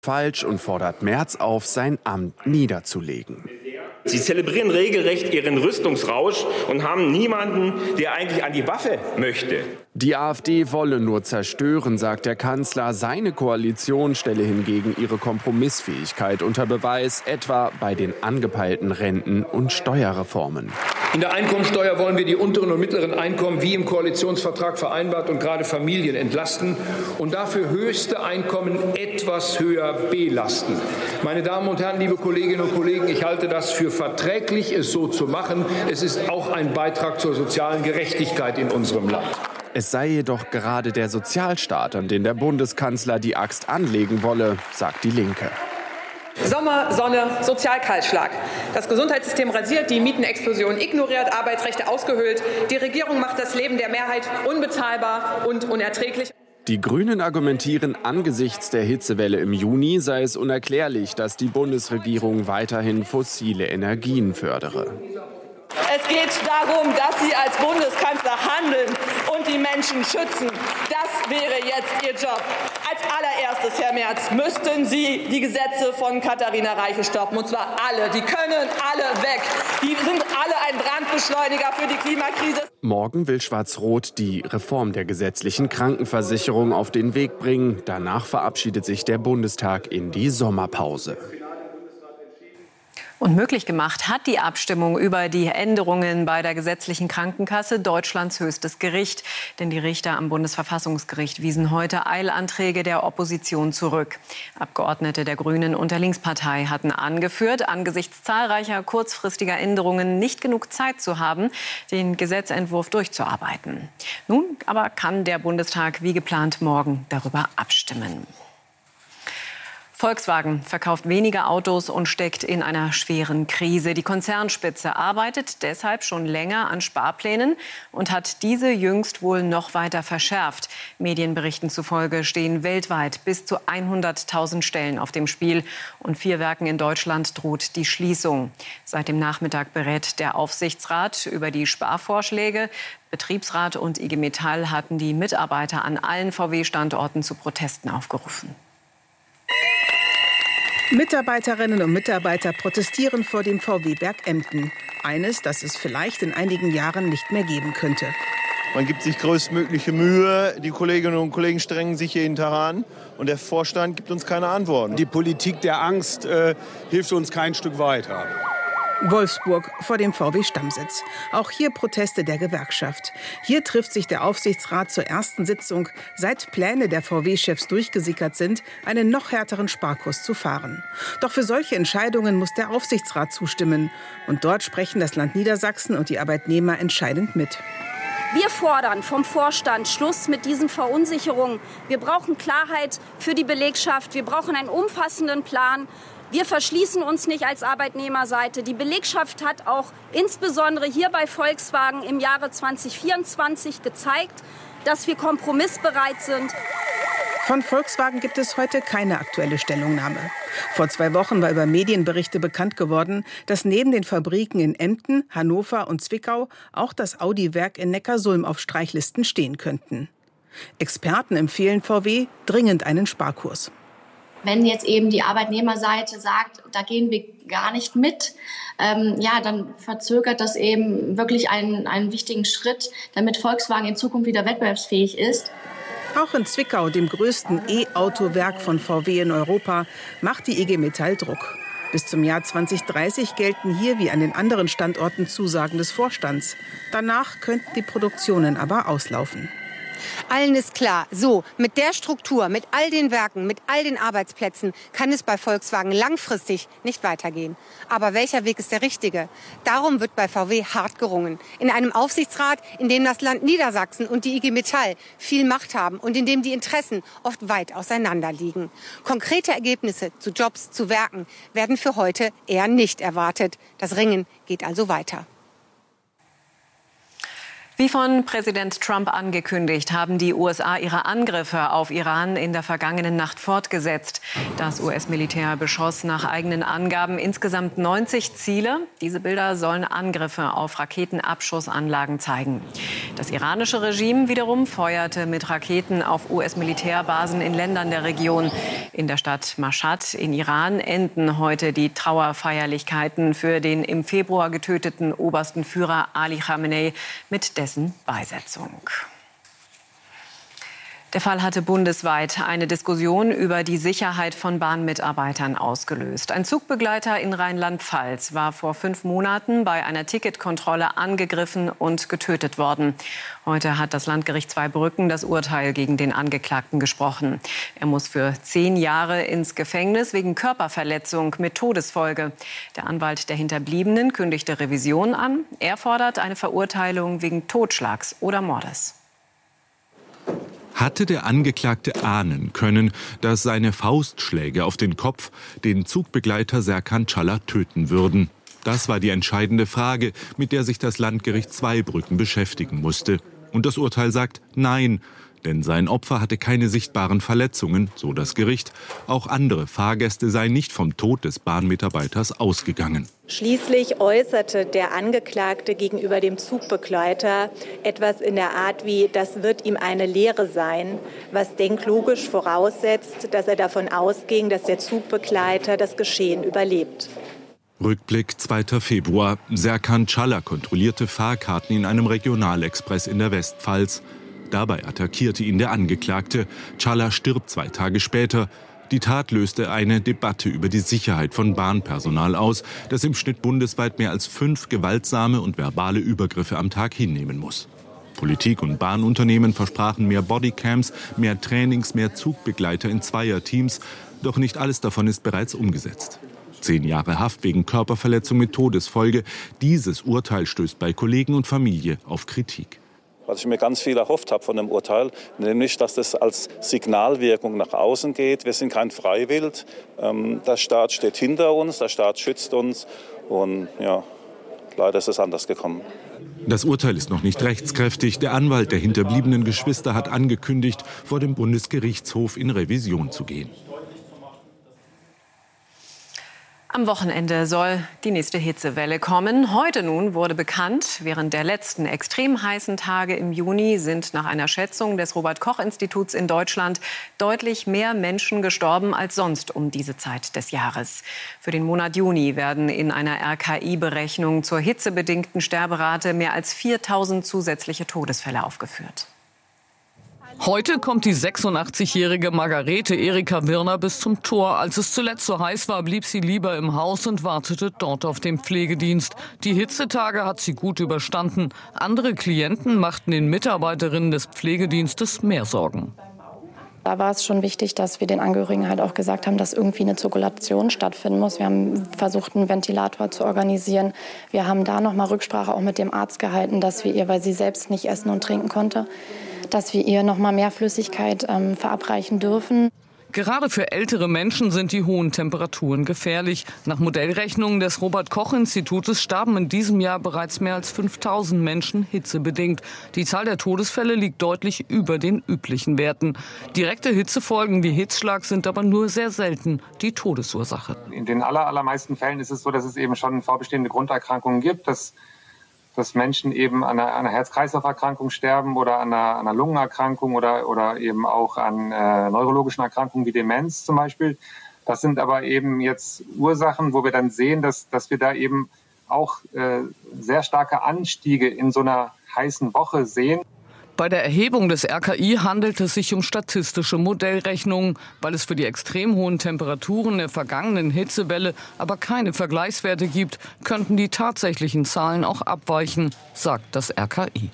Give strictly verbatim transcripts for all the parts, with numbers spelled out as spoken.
falsch und fordert Merz auf, sein Amt niederzulegen. Sie zelebrieren regelrecht ihren Rüstungsrausch und haben niemanden, der eigentlich an die Waffe möchte. Die AfD wolle nur zerstören, sagt der Kanzler. Seine Koalition stelle hingegen ihre Kompromissfähigkeit unter Beweis, etwa bei den angepeilten Renten- und Steuerreformen. In der Einkommensteuer wollen wir die unteren und mittleren Einkommen wie im Koalitionsvertrag vereinbart und gerade Familien entlasten und dafür höchste Einkommen etwas höher belasten. Meine Damen und Herren, liebe Kolleginnen und Kollegen, ich halte das für verträglich, es so zu machen. Es ist auch ein Beitrag zur sozialen Gerechtigkeit in unserem Land. Es sei jedoch gerade der Sozialstaat, an den der Bundeskanzler die Axt anlegen wolle, sagt die Linke. Sommer, Sonne, Sozialkahlschlag. Das Gesundheitssystem rasiert, die Mietenexplosion ignoriert, Arbeitsrechte ausgehöhlt. Die Regierung macht das Leben der Mehrheit unbezahlbar und unerträglich. Die Grünen argumentieren, angesichts der Hitzewelle im Juni sei es unerklärlich, dass die Bundesregierung weiterhin fossile Energien fördere. Es geht darum, dass Sie als Bundeskanzler handeln und die Menschen schützen. Das wäre jetzt Ihr Job. Als allererstes, Herr Merz, müssten Sie die Gesetze von Katharina Reiche stoppen. Und zwar alle. Die können alle weg. Die sind alle ein Brandbeschleuniger für die Klimakrise. Morgen will Schwarz-Rot die Reform der gesetzlichen Krankenversicherung auf den Weg bringen. Danach verabschiedet sich der Bundestag in die Sommerpause. Und möglich gemacht hat die Abstimmung über die Änderungen bei der gesetzlichen Krankenkasse Deutschlands höchstes Gericht. Denn die Richter am Bundesverfassungsgericht wiesen heute Eilanträge der Opposition zurück. Abgeordnete der Grünen und der Linkspartei hatten angeführt, angesichts zahlreicher kurzfristiger Änderungen nicht genug Zeit zu haben, den Gesetzentwurf durchzuarbeiten. Nun aber kann der Bundestag wie geplant morgen darüber abstimmen. Volkswagen verkauft weniger Autos und steckt in einer schweren Krise. Die Konzernspitze arbeitet deshalb schon länger an Sparplänen und hat diese jüngst wohl noch weiter verschärft. Medienberichten zufolge stehen weltweit bis zu hunderttausend Stellen auf dem Spiel. Und vier Werken in Deutschland droht die Schließung. Seit dem Nachmittag berät der Aufsichtsrat über die Sparvorschläge. Betriebsrat und I G Metall hatten die Mitarbeiter an allen V W-Standorten zu Protesten aufgerufen. Mitarbeiterinnen und Mitarbeiter protestieren vor dem V W-Werk Emden. Eines, das es vielleicht in einigen Jahren nicht mehr geben könnte. Man gibt sich größtmögliche Mühe, die Kolleginnen und Kollegen strengen sich jeden Tag an und der Vorstand gibt uns keine Antworten. Die Politik der Angst äh, hilft uns kein Stück weiter. Wolfsburg vor dem V W-Stammsitz. Auch hier Proteste der Gewerkschaft. Hier trifft sich der Aufsichtsrat zur ersten Sitzung, seit Pläne der V W-Chefs durchgesickert sind, einen noch härteren Sparkurs zu fahren. Doch für solche Entscheidungen muss der Aufsichtsrat zustimmen. Und dort sprechen das Land Niedersachsen und die Arbeitnehmer entscheidend mit. Wir fordern vom Vorstand Schluss mit diesen Verunsicherungen. Wir brauchen Klarheit für die Belegschaft. Wir brauchen einen umfassenden Plan. Wir verschließen uns nicht als Arbeitnehmerseite. Die Belegschaft hat auch insbesondere hier bei Volkswagen im Jahre zweitausendvierundzwanzig gezeigt, dass wir kompromissbereit sind. Von Volkswagen gibt es heute keine aktuelle Stellungnahme. Vor zwei Wochen war über Medienberichte bekannt geworden, dass neben den Fabriken in Emden, Hannover und Zwickau auch das Audi-Werk in Neckarsulm auf Streichlisten stehen könnten. Experten empfehlen V W dringend einen Sparkurs. Wenn jetzt eben die Arbeitnehmerseite sagt, da gehen wir gar nicht mit, ähm, ja, dann verzögert das eben wirklich einen, einen wichtigen Schritt, damit Volkswagen in Zukunft wieder wettbewerbsfähig ist. Auch in Zwickau, dem größten E-Auto-Werk von V W in Europa, macht die I G Metall Druck. Bis zum Jahr zweitausenddreißig gelten hier wie an den anderen Standorten Zusagen des Vorstands. Danach könnten die Produktionen aber auslaufen. Allen ist klar, so mit der Struktur, mit all den Werken, mit all den Arbeitsplätzen kann es bei Volkswagen langfristig nicht weitergehen. Aber welcher Weg ist der richtige? Darum wird bei V W hart gerungen. In einem Aufsichtsrat, in dem das Land Niedersachsen und die I G Metall viel Macht haben und in dem die Interessen oft weit auseinander liegen. Konkrete Ergebnisse zu Jobs, zu Werken werden für heute eher nicht erwartet. Das Ringen geht also weiter. Wie von Präsident Trump angekündigt, haben die U S A ihre Angriffe auf Iran in der vergangenen Nacht fortgesetzt. Das U S-Militär beschoss nach eigenen Angaben insgesamt neunzig Ziele. Diese Bilder sollen Angriffe auf Raketenabschussanlagen zeigen. Das Das iranische Regime wiederum feuerte mit Raketen auf U S-Militärbasen in Ländern der Region. In der Stadt Mashhad in Iran enden heute die Trauerfeierlichkeiten für den im Februar getöteten obersten Führer Ali Khamenei mit dessen Beisetzung. Der Fall hatte bundesweit eine Diskussion über die Sicherheit von Bahnmitarbeitern ausgelöst. Ein Zugbegleiter in Rheinland-Pfalz war vor fünf Monaten bei einer Ticketkontrolle angegriffen und getötet worden. Heute hat das Landgericht Zweibrücken das Urteil gegen den Angeklagten gesprochen. Er muss für zehn Jahre ins Gefängnis wegen Körperverletzung mit Todesfolge. Der Anwalt der Hinterbliebenen kündigte Revision an. Er fordert eine Verurteilung wegen Totschlags oder Mordes. Hatte der Angeklagte ahnen können, dass seine Faustschläge auf den Kopf den Zugbegleiter Serkan Çağlar töten würden? Das war die entscheidende Frage, mit der sich das Landgericht Zweibrücken beschäftigen musste. Und das Urteil sagt Nein, denn sein Opfer hatte keine sichtbaren Verletzungen, so das Gericht. Auch andere Fahrgäste seien nicht vom Tod des Bahnmitarbeiters ausgegangen. Schließlich äußerte der Angeklagte gegenüber dem Zugbegleiter etwas in der Art wie, das wird ihm eine Lehre sein, was denklogisch voraussetzt, dass er davon ausging, dass der Zugbegleiter das Geschehen überlebt. Rückblick zweiter Februar. Serkan Çağlar kontrollierte Fahrkarten in einem Regionalexpress in der Westpfalz. Dabei attackierte ihn der Angeklagte. Çağlar stirbt zwei Tage später. Die Tat löste eine Debatte über die Sicherheit von Bahnpersonal aus, das im Schnitt bundesweit mehr als fünf gewaltsame und verbale Übergriffe am Tag hinnehmen muss. Politik und Bahnunternehmen versprachen mehr Bodycams, mehr Trainings, mehr Zugbegleiter in Zweierteams. Doch nicht alles davon ist bereits umgesetzt. Zehn Jahre Haft wegen Körperverletzung mit Todesfolge. Dieses Urteil stößt bei Kollegen und Familie auf Kritik. Was ich mir ganz viel erhofft habe von dem Urteil, nämlich, dass das als Signalwirkung nach außen geht. Wir sind kein Freiwild. Ähm, der Staat steht hinter uns, der Staat schützt uns. Und ja, leider ist es anders gekommen. Das Urteil ist noch nicht rechtskräftig. Der Anwalt der hinterbliebenen Geschwister hat angekündigt, vor dem Bundesgerichtshof in Revision zu gehen. Am Wochenende soll die nächste Hitzewelle kommen. Heute nun wurde bekannt, während der letzten extrem heißen Tage im Juni sind nach einer Schätzung des Robert-Koch-Instituts in Deutschland deutlich mehr Menschen gestorben als sonst um diese Zeit des Jahres. Für den Monat Juni werden in einer R K I-Berechnung zur hitzebedingten Sterberate mehr als viertausend zusätzliche Todesfälle aufgeführt. Heute kommt die sechsundachtzigjährige Margarete Erika Wirner bis zum Tor. Als es zuletzt so heiß war, blieb sie lieber im Haus und wartete dort auf den Pflegedienst. Die Hitzetage hat sie gut überstanden. Andere Klienten machten den Mitarbeiterinnen des Pflegedienstes mehr Sorgen. Da war es schon wichtig, dass wir den Angehörigen halt auch gesagt haben, dass irgendwie eine Zirkulation stattfinden muss. Wir haben versucht, einen Ventilator zu organisieren. Wir haben da noch mal Rücksprache auch mit dem Arzt gehalten, dass wir ihr, weil sie selbst nicht essen und trinken konnte, dass wir ihr noch mal mehr Flüssigkeit ähm, verabreichen dürfen. Gerade für ältere Menschen sind die hohen Temperaturen gefährlich. Nach Modellrechnungen des Robert-Koch-Institutes starben in diesem Jahr bereits mehr als fünftausend Menschen hitzebedingt. Die Zahl der Todesfälle liegt deutlich über den üblichen Werten. Direkte Hitzefolgen wie Hitzschlag sind aber nur sehr selten die Todesursache. In den aller, allermeisten Fällen ist es so, dass es eben schon vorbestehende Grunderkrankungen gibt, dass dass Menschen eben an einer, einer Herz-Kreislauf-Erkrankung sterben oder an einer, einer Lungenerkrankung oder, oder eben auch an äh, neurologischen Erkrankungen wie Demenz zum Beispiel. Das sind aber eben jetzt Ursachen, wo wir dann sehen, dass, dass wir da eben auch äh, sehr starke Anstiege in so einer heißen Woche sehen. Bei der Erhebung des R K I handelt es sich um statistische Modellrechnungen, weil es für die extrem hohen Temperaturen der vergangenen Hitzewelle aber keine Vergleichswerte gibt, könnten die tatsächlichen Zahlen auch abweichen, sagt das R K I.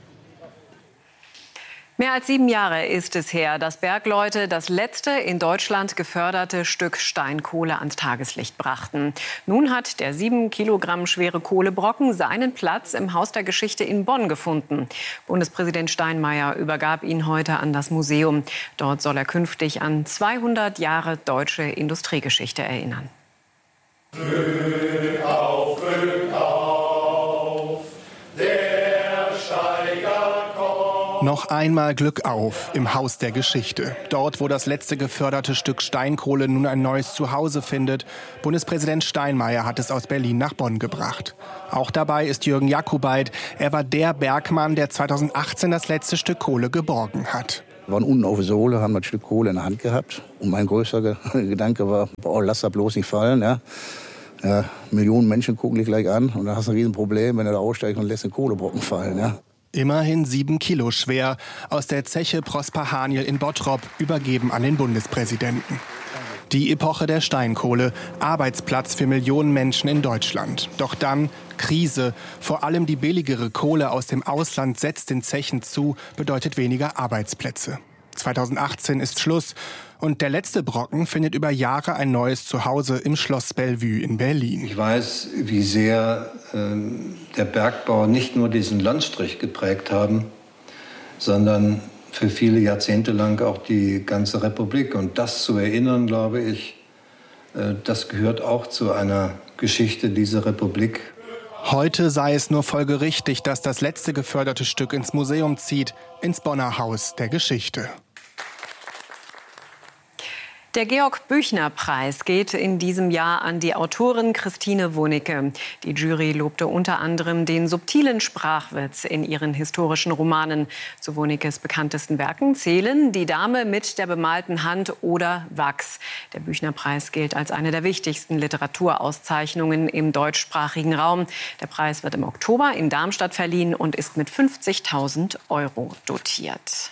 Mehr als sieben Jahre ist es her, dass Bergleute das letzte in Deutschland geförderte Stück Steinkohle ans Tageslicht brachten. Nun hat der sieben Kilogramm schwere Kohlebrocken seinen Platz im Haus der Geschichte in Bonn gefunden. Bundespräsident Steinmeier übergab ihn heute an das Museum. Dort soll er künftig an zweihundert Jahre deutsche Industriegeschichte erinnern. Glück auf, Glück auf, der Steiger kommt. Noch einmal Glück auf im Haus der Geschichte. Dort, wo das letzte geförderte Stück Steinkohle nun ein neues Zuhause findet. Bundespräsident Steinmeier hat es aus Berlin nach Bonn gebracht. Auch dabei ist Jürgen Jakubait. Er war der Bergmann, der zweitausendachtzehn das letzte Stück Kohle geborgen hat. Wir waren unten auf der Sohle, haben das Stück Kohle in der Hand gehabt. Und mein größter Gedanke war, boah, lass das bloß nicht fallen. Ja. Ja, Millionen Menschen gucken dich gleich an und dann hast du ein Riesenproblem, wenn du da aussteigst und lässt den Kohlebrocken fallen. Ja. Immerhin sieben Kilo schwer, aus der Zeche Prosper Haniel in Bottrop, übergeben an den Bundespräsidenten. Die Epoche der Steinkohle, Arbeitsplatz für Millionen Menschen in Deutschland. Doch dann Krise. Vor allem die billigere Kohle aus dem Ausland setzt den Zechen zu, bedeutet weniger Arbeitsplätze. zweitausendachtzehn ist Schluss und der letzte Brocken findet über Jahre ein neues Zuhause im Schloss Bellevue in Berlin. Ich weiß, wie sehr äh, der Bergbau nicht nur diesen Landstrich geprägt haben, sondern für viele Jahrzehnte lang auch die ganze Republik. Und das zu erinnern, glaube ich, äh, das gehört auch zu einer Geschichte dieser Republik. Heute sei es nur folgerichtig, dass das letzte geförderte Stück ins Museum zieht, ins Bonner Haus der Geschichte. Der Georg-Büchner-Preis geht in diesem Jahr an die Autorin Christine Wonicke. Die Jury lobte unter anderem den subtilen Sprachwitz in ihren historischen Romanen. Zu Wonickes bekanntesten Werken zählen Die Dame mit der bemalten Hand oder Wachs. Der Büchner-Preis gilt als eine der wichtigsten Literaturauszeichnungen im deutschsprachigen Raum. Der Preis wird im Oktober in Darmstadt verliehen und ist mit fünfzigtausend Euro dotiert.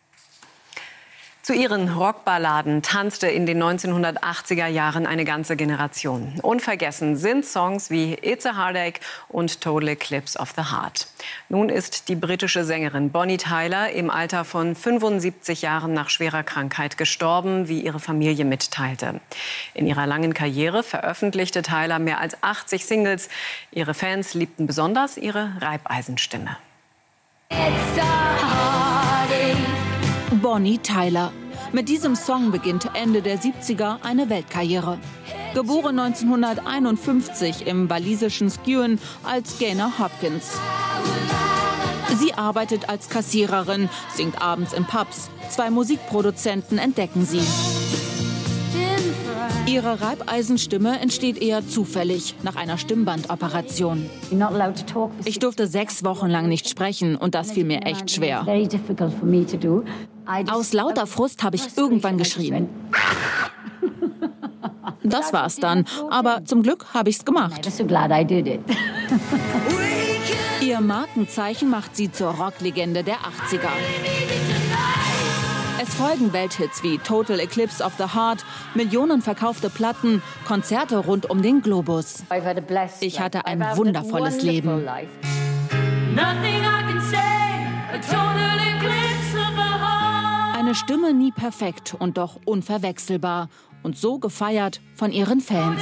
Zu ihren Rockballaden tanzte in den neunzehnhundertachtziger Jahren eine ganze Generation. Unvergessen sind Songs wie It's a Heartache und Total Eclipse of the Heart. Nun ist die britische Sängerin Bonnie Tyler im Alter von fünfundsiebzig Jahren nach schwerer Krankheit gestorben, wie ihre Familie mitteilte. In ihrer langen Karriere veröffentlichte Tyler mehr als achtzig Singles. Ihre Fans liebten besonders ihre Reibeisenstimme. It's a heartache. Bonnie Tyler. Mit diesem Song beginnt Ende der siebziger eine Weltkarriere. Geboren neunzehnhunderteinundfünfzig im walisischen Skewen als Gaynor Hopkins. Sie arbeitet als Kassiererin, singt abends in Pubs. Zwei Musikproduzenten entdecken sie. Ihre Reibeisenstimme entsteht eher zufällig nach einer Stimmbandoperation. Ich durfte sechs Wochen lang nicht sprechen und das fiel mir echt schwer. Aus lauter Frust habe ich irgendwann geschrien. Das war's dann, aber zum Glück habe ich's gemacht. Ihr Markenzeichen macht sie zur Rocklegende der achtziger. Es folgen Welthits wie Total Eclipse of the Heart, Millionen verkaufte Platten, Konzerte rund um den Globus. Ich hatte ein wundervolles Leben. Eine Stimme nie perfekt und doch unverwechselbar und so gefeiert von ihren Fans.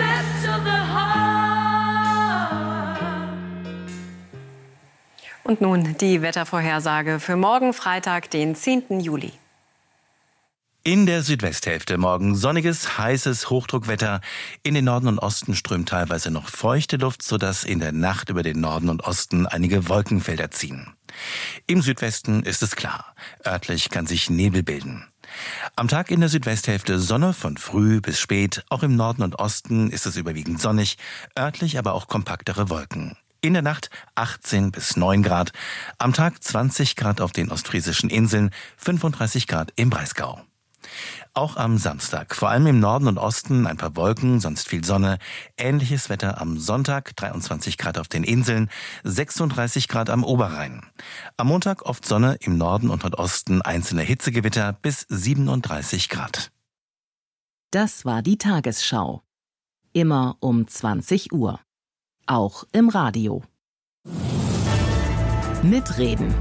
Und nun die Wettervorhersage für morgen Freitag, den zehnten Juli. In der Südwesthälfte morgen sonniges, heißes Hochdruckwetter. In den Norden und Osten strömt teilweise noch feuchte Luft, sodass in der Nacht über den Norden und Osten einige Wolkenfelder ziehen. Im Südwesten ist es klar. Örtlich kann sich Nebel bilden. Am Tag in der Südwesthälfte Sonne von früh bis spät. Auch im Norden und Osten ist es überwiegend sonnig, örtlich aber auch kompaktere Wolken. In der Nacht achtzehn bis neun Grad, am Tag zwanzig Grad auf den ostfriesischen Inseln, fünfunddreißig Grad im Breisgau. Auch am Samstag, vor allem im Norden und Osten ein paar Wolken, sonst viel Sonne. Ähnliches Wetter am Sonntag, dreiundzwanzig Grad auf den Inseln, sechsunddreißig Grad am Oberrhein. Am Montag oft Sonne, im Norden und Nordosten einzelne Hitzegewitter bis siebenunddreißig Grad. Das war die Tagesschau. Immer um zwanzig Uhr. Auch im Radio. Mitreden.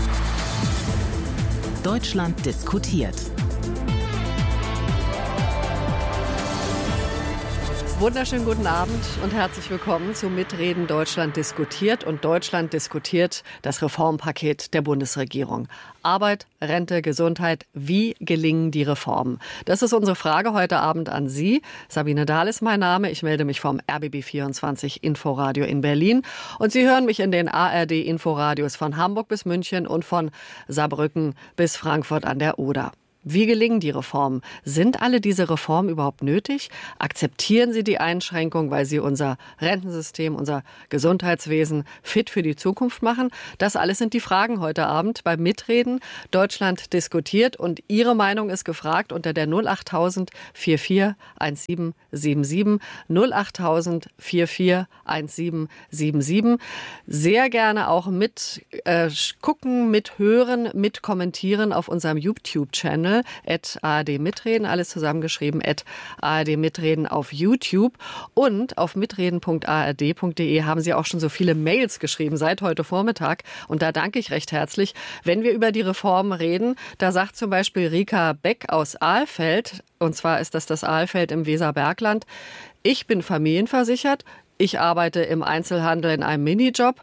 Deutschland diskutiert. Wunderschönen guten Abend und herzlich willkommen zu Mitreden Deutschland diskutiert. Und Deutschland diskutiert das Reformpaket der Bundesregierung. Arbeit, Rente, Gesundheit, wie gelingen die Reformen? Das ist unsere Frage heute Abend an Sie. Sabine Dahl ist mein Name. Ich melde mich vom R B B vierundzwanzig Inforadio in Berlin. Und Sie hören mich in den A R D Inforadios von Hamburg bis München und von Saarbrücken bis Frankfurt an der Oder. Wie gelingen die Reformen? Sind alle diese Reformen überhaupt nötig? Akzeptieren Sie die Einschränkung, weil sie unser Rentensystem, unser Gesundheitswesen fit für die Zukunft machen? Das alles sind die Fragen heute Abend beim Mitreden. Deutschland diskutiert und Ihre Meinung ist gefragt unter der null acht tausend vierundvierzig siebzehn siebenundsiebzig. null acht tausend vierundvierzig siebzehn siebenundsiebzig. Sehr gerne auch mit äh, gucken, mit hören, mit kommentieren auf unserem YouTube-Channel. at A R D Mitreden, alles zusammengeschrieben, at A R D Mitreden auf YouTube. Und auf mitreden punkt a r d punkt d e haben Sie auch schon so viele Mails geschrieben seit heute Vormittag. Und da danke ich recht herzlich. Wenn wir über die Reformen reden, da sagt zum Beispiel Rika Beck aus Ahlfeld, und zwar ist das das Ahlfeld im Weserbergland, ich bin familienversichert, ich arbeite im Einzelhandel in einem Minijob.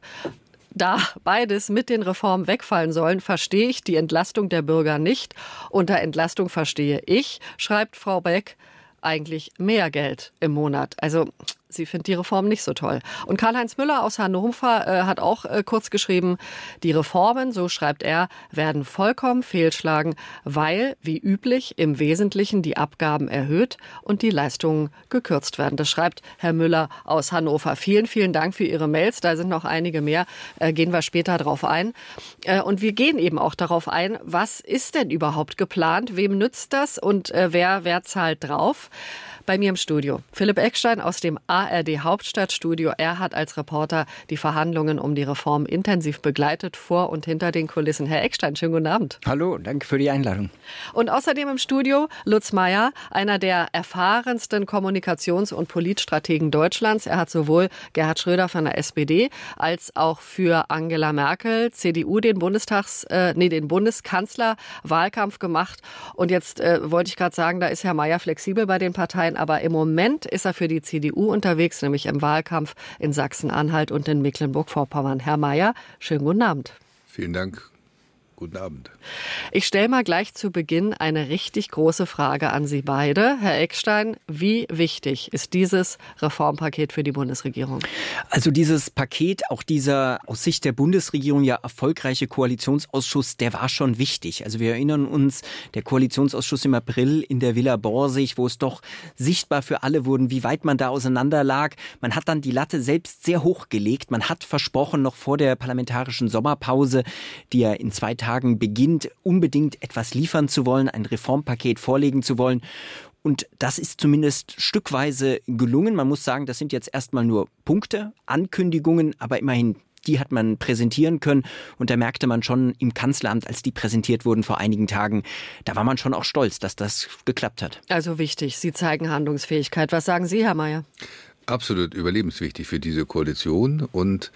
Da beides mit den Reformen wegfallen sollen, verstehe ich die Entlastung der Bürger nicht. Unter Entlastung verstehe ich, schreibt Frau Beck, eigentlich mehr Geld im Monat. Also sie findet die Reform nicht so toll. Und Karl-Heinz Müller aus Hannover äh, hat auch äh, kurz geschrieben, die Reformen, so schreibt er, werden vollkommen fehlschlagen, weil, wie üblich, im Wesentlichen die Abgaben erhöht und die Leistungen gekürzt werden. Das schreibt Herr Müller aus Hannover. Vielen, vielen Dank für Ihre Mails. Da sind noch einige mehr. Äh, gehen wir später drauf ein. Äh, und wir gehen eben auch darauf ein, was ist denn überhaupt geplant? Wem nützt das? Und äh, wer, wer zahlt drauf? Bei mir im Studio Philipp Eckstein aus dem A R D Hauptstadtstudio. Er hat als Reporter die Verhandlungen um die Reform intensiv begleitet, vor und hinter den Kulissen. Herr Eckstein, schönen guten Abend. Hallo, danke für die Einladung. Und außerdem im Studio Lutz Meyer, einer der erfahrensten Kommunikations- und Politstrategen Deutschlands. Er hat sowohl Gerhard Schröder von der S P D als auch für Angela Merkel, C D U, den Bundestags, äh, nee, den Bundeskanzler-Wahlkampf gemacht. Und jetzt äh, wollte ich gerade sagen, da ist Herr Meyer flexibel bei den Parteien. Aber im Moment ist er für die C D U unterwegs, nämlich im Wahlkampf in Sachsen-Anhalt und in Mecklenburg-Vorpommern. Herr Meyer, schönen guten Abend. Vielen Dank. Guten Abend. Ich stelle mal gleich zu Beginn eine richtig große Frage an Sie beide. Herr Eckstein, wie wichtig ist dieses Reformpaket für die Bundesregierung? Also dieses Paket, auch dieser aus Sicht der Bundesregierung ja erfolgreiche Koalitionsausschuss, der war schon wichtig. Also wir erinnern uns, der Koalitionsausschuss im April in der Villa Borsig, wo es doch sichtbar für alle wurden, wie weit man da auseinander lag. Man hat dann die Latte selbst sehr hoch gelegt. Man hat versprochen, noch vor der parlamentarischen Sommerpause, die ja in zwei Tagen beginnt, unbedingt etwas liefern zu wollen, ein Reformpaket vorlegen zu wollen. Und das ist zumindest stückweise gelungen. Man muss sagen, das sind jetzt erstmal nur Punkte, Ankündigungen, aber immerhin, die hat man präsentieren können. Und da merkte man schon im Kanzleramt, als die präsentiert wurden vor einigen Tagen, da war man schon auch stolz, dass das geklappt hat. Also wichtig, Sie zeigen Handlungsfähigkeit. Was sagen Sie, Herr Mayer? Absolut überlebenswichtig für diese Koalition und